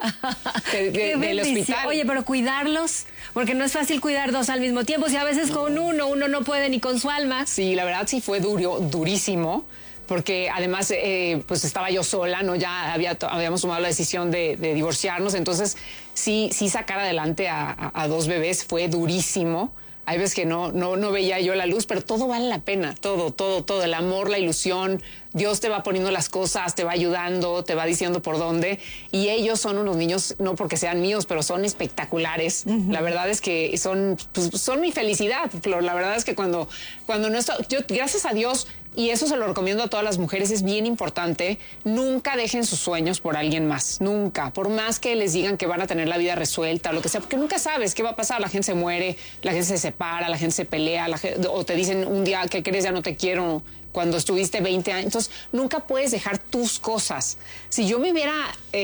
Del hospital. Oye, pero cuidarlos, porque no es fácil cuidar 2 al mismo tiempo. Si a veces con uno no puede ni con su alma. Sí, la verdad sí fue durísimo. Porque además, pues estaba yo sola, ¿no? Ya habíamos tomado la decisión de divorciarnos. Entonces, sí sacar adelante a 2 bebés fue durísimo. Hay veces que no veía yo la luz, pero todo vale la pena, todo, el amor, la ilusión, Dios te va poniendo las cosas, te va ayudando, te va diciendo por dónde, y ellos son unos niños, no porque sean míos, pero son espectaculares. La verdad es que son mi felicidad, Flor. La verdad es que cuando no está, yo, gracias a Dios, y eso se lo recomiendo a todas las mujeres, es bien importante, nunca dejen sus sueños por alguien más, nunca, por más que les digan que van a tener la vida resuelta o lo que sea, porque nunca sabes qué va a pasar. La gente se muere, la gente se separa, la gente se pelea, o te dicen un día, ¿qué crees? Ya no te quiero, cuando estuviste 20 años. Entonces, nunca puedes dejar tus cosas. Si yo me hubiera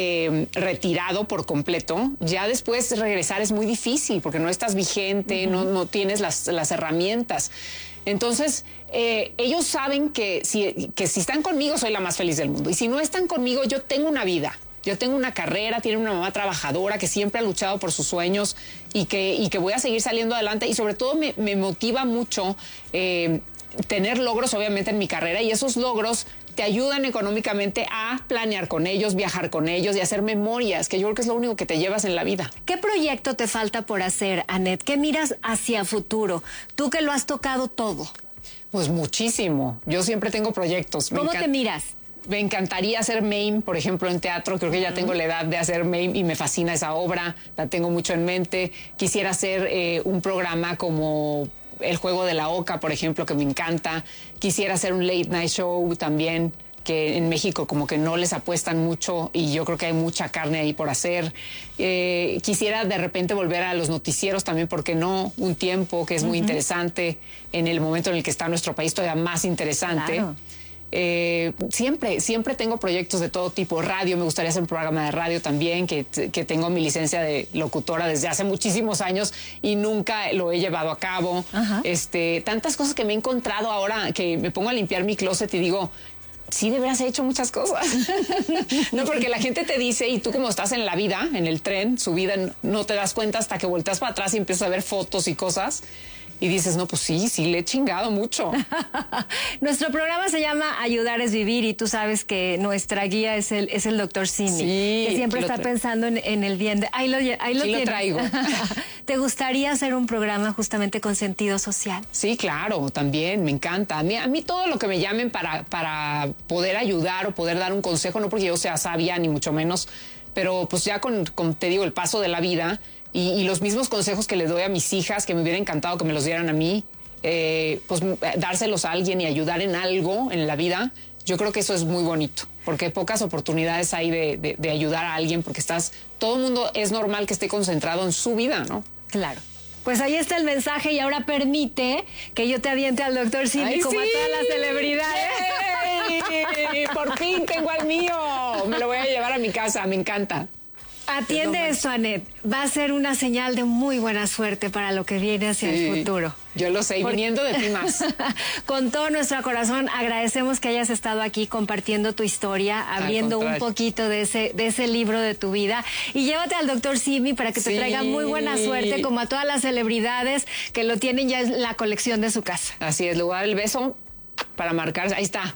retirado por completo, ya después regresar es muy difícil, porque no estás vigente, no tienes las herramientas. Entonces, ellos saben que si están conmigo, soy la más feliz del mundo. Y si no están conmigo, yo tengo una vida. Yo tengo una carrera, tiene una mamá trabajadora que siempre ha luchado por sus sueños y que voy a seguir saliendo adelante. Y sobre todo me motiva mucho tener logros, obviamente, en mi carrera. Y esos logros te ayudan económicamente a planear con ellos, viajar con ellos y hacer memorias, que yo creo que es lo único que te llevas en la vida. ¿Qué proyecto te falta por hacer, Annette? ¿Qué miras hacia futuro? Tú que lo has tocado todo. Pues muchísimo. Yo siempre tengo proyectos. ¿Cómo te miras? Me encantaría hacer MAME, por ejemplo, en teatro. Creo que ya tengo la edad de hacer MAME y me fascina esa obra. La tengo mucho en mente. Quisiera hacer un programa como El Juego de la Oca, por ejemplo, que me encanta. Quisiera hacer un late night show también, que en México como que no les apuestan mucho y yo creo que hay mucha carne ahí por hacer. Quisiera de repente volver a los noticieros también, porque no, un tiempo que es muy interesante, en el momento en el que está nuestro país todavía más interesante. Claro. Siempre tengo proyectos de todo tipo. Radio, me gustaría hacer un programa de radio también, que tengo mi licencia de locutora desde hace muchísimos años y nunca lo he llevado a cabo. Tantas cosas que me he encontrado ahora, que me pongo a limpiar mi closet y digo, sí, de veras he hecho muchas cosas. No, porque la gente te dice, y tú como estás en la vida, en el tren, subida, no te das cuenta hasta que volteas para atrás y empiezas a ver fotos y cosas. Y dices, no, pues sí, le he chingado mucho. Nuestro programa se llama Ayudar es Vivir, y tú sabes que nuestra guía es el doctor Simi, sí, que siempre está pensando en el bien. Ahí lo traigo. ¿Te gustaría hacer un programa justamente con sentido social? Sí, claro, también, me encanta. A mí todo lo que me llamen para poder ayudar o poder dar un consejo, no porque yo sea sabia, ni mucho menos, pero pues ya con te digo, el paso de la vida y los mismos consejos que le doy a mis hijas, que me hubiera encantado que me los dieran a mí, pues dárselos a alguien y ayudar en algo en la vida, yo creo que eso es muy bonito, porque pocas oportunidades hay de ayudar a alguien, porque todo el mundo es normal que esté concentrado en su vida, ¿no? Claro. Pues ahí está el mensaje, y ahora permite que yo te aviente al doctor Simi como a todas las celebridades. ¡Yay! Por fin tengo al mío. Me lo voy a llevar a mi casa, me encanta. Atiende esto, Annette. Va a ser una señal de muy buena suerte para lo que viene hacia el futuro. Yo lo sé, y viniendo de ti más. Con todo nuestro corazón agradecemos que hayas estado aquí compartiendo tu historia, abriendo un poquito de ese libro de tu vida. Y llévate al doctor Simi para que te traiga muy buena suerte, como a todas las celebridades que lo tienen ya en la colección de su casa. Así es, lugar el beso para marcar, ahí está.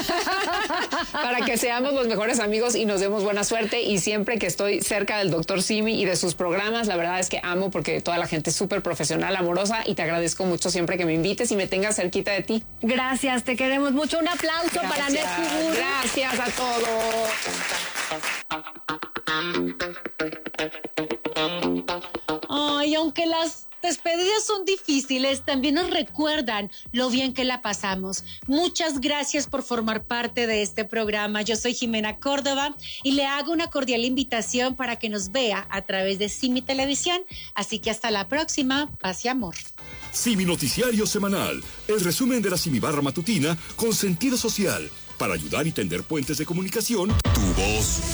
Para que seamos los mejores amigos y nos demos buena suerte. Y siempre que estoy cerca del doctor Simi y de sus programas, la verdad es que amo, porque toda la gente es súper profesional, amorosa, y te agradezco mucho siempre que me invites y me tengas cerquita de ti. Gracias, te queremos mucho. Un aplauso para Annette Kuburu. Gracias a todos. Ay, aunque las despedidas son difíciles, también nos recuerdan lo bien que la pasamos. Muchas gracias por formar parte de este programa. Yo soy Jimena Córdoba y le hago una cordial invitación para que nos vea a través de Simi Televisión. Así que hasta la próxima. Paz y amor. Simi Noticiario Semanal, el resumen de la Simi Barra Matutina con sentido social, para ayudar y tender puentes de comunicación. Tu voz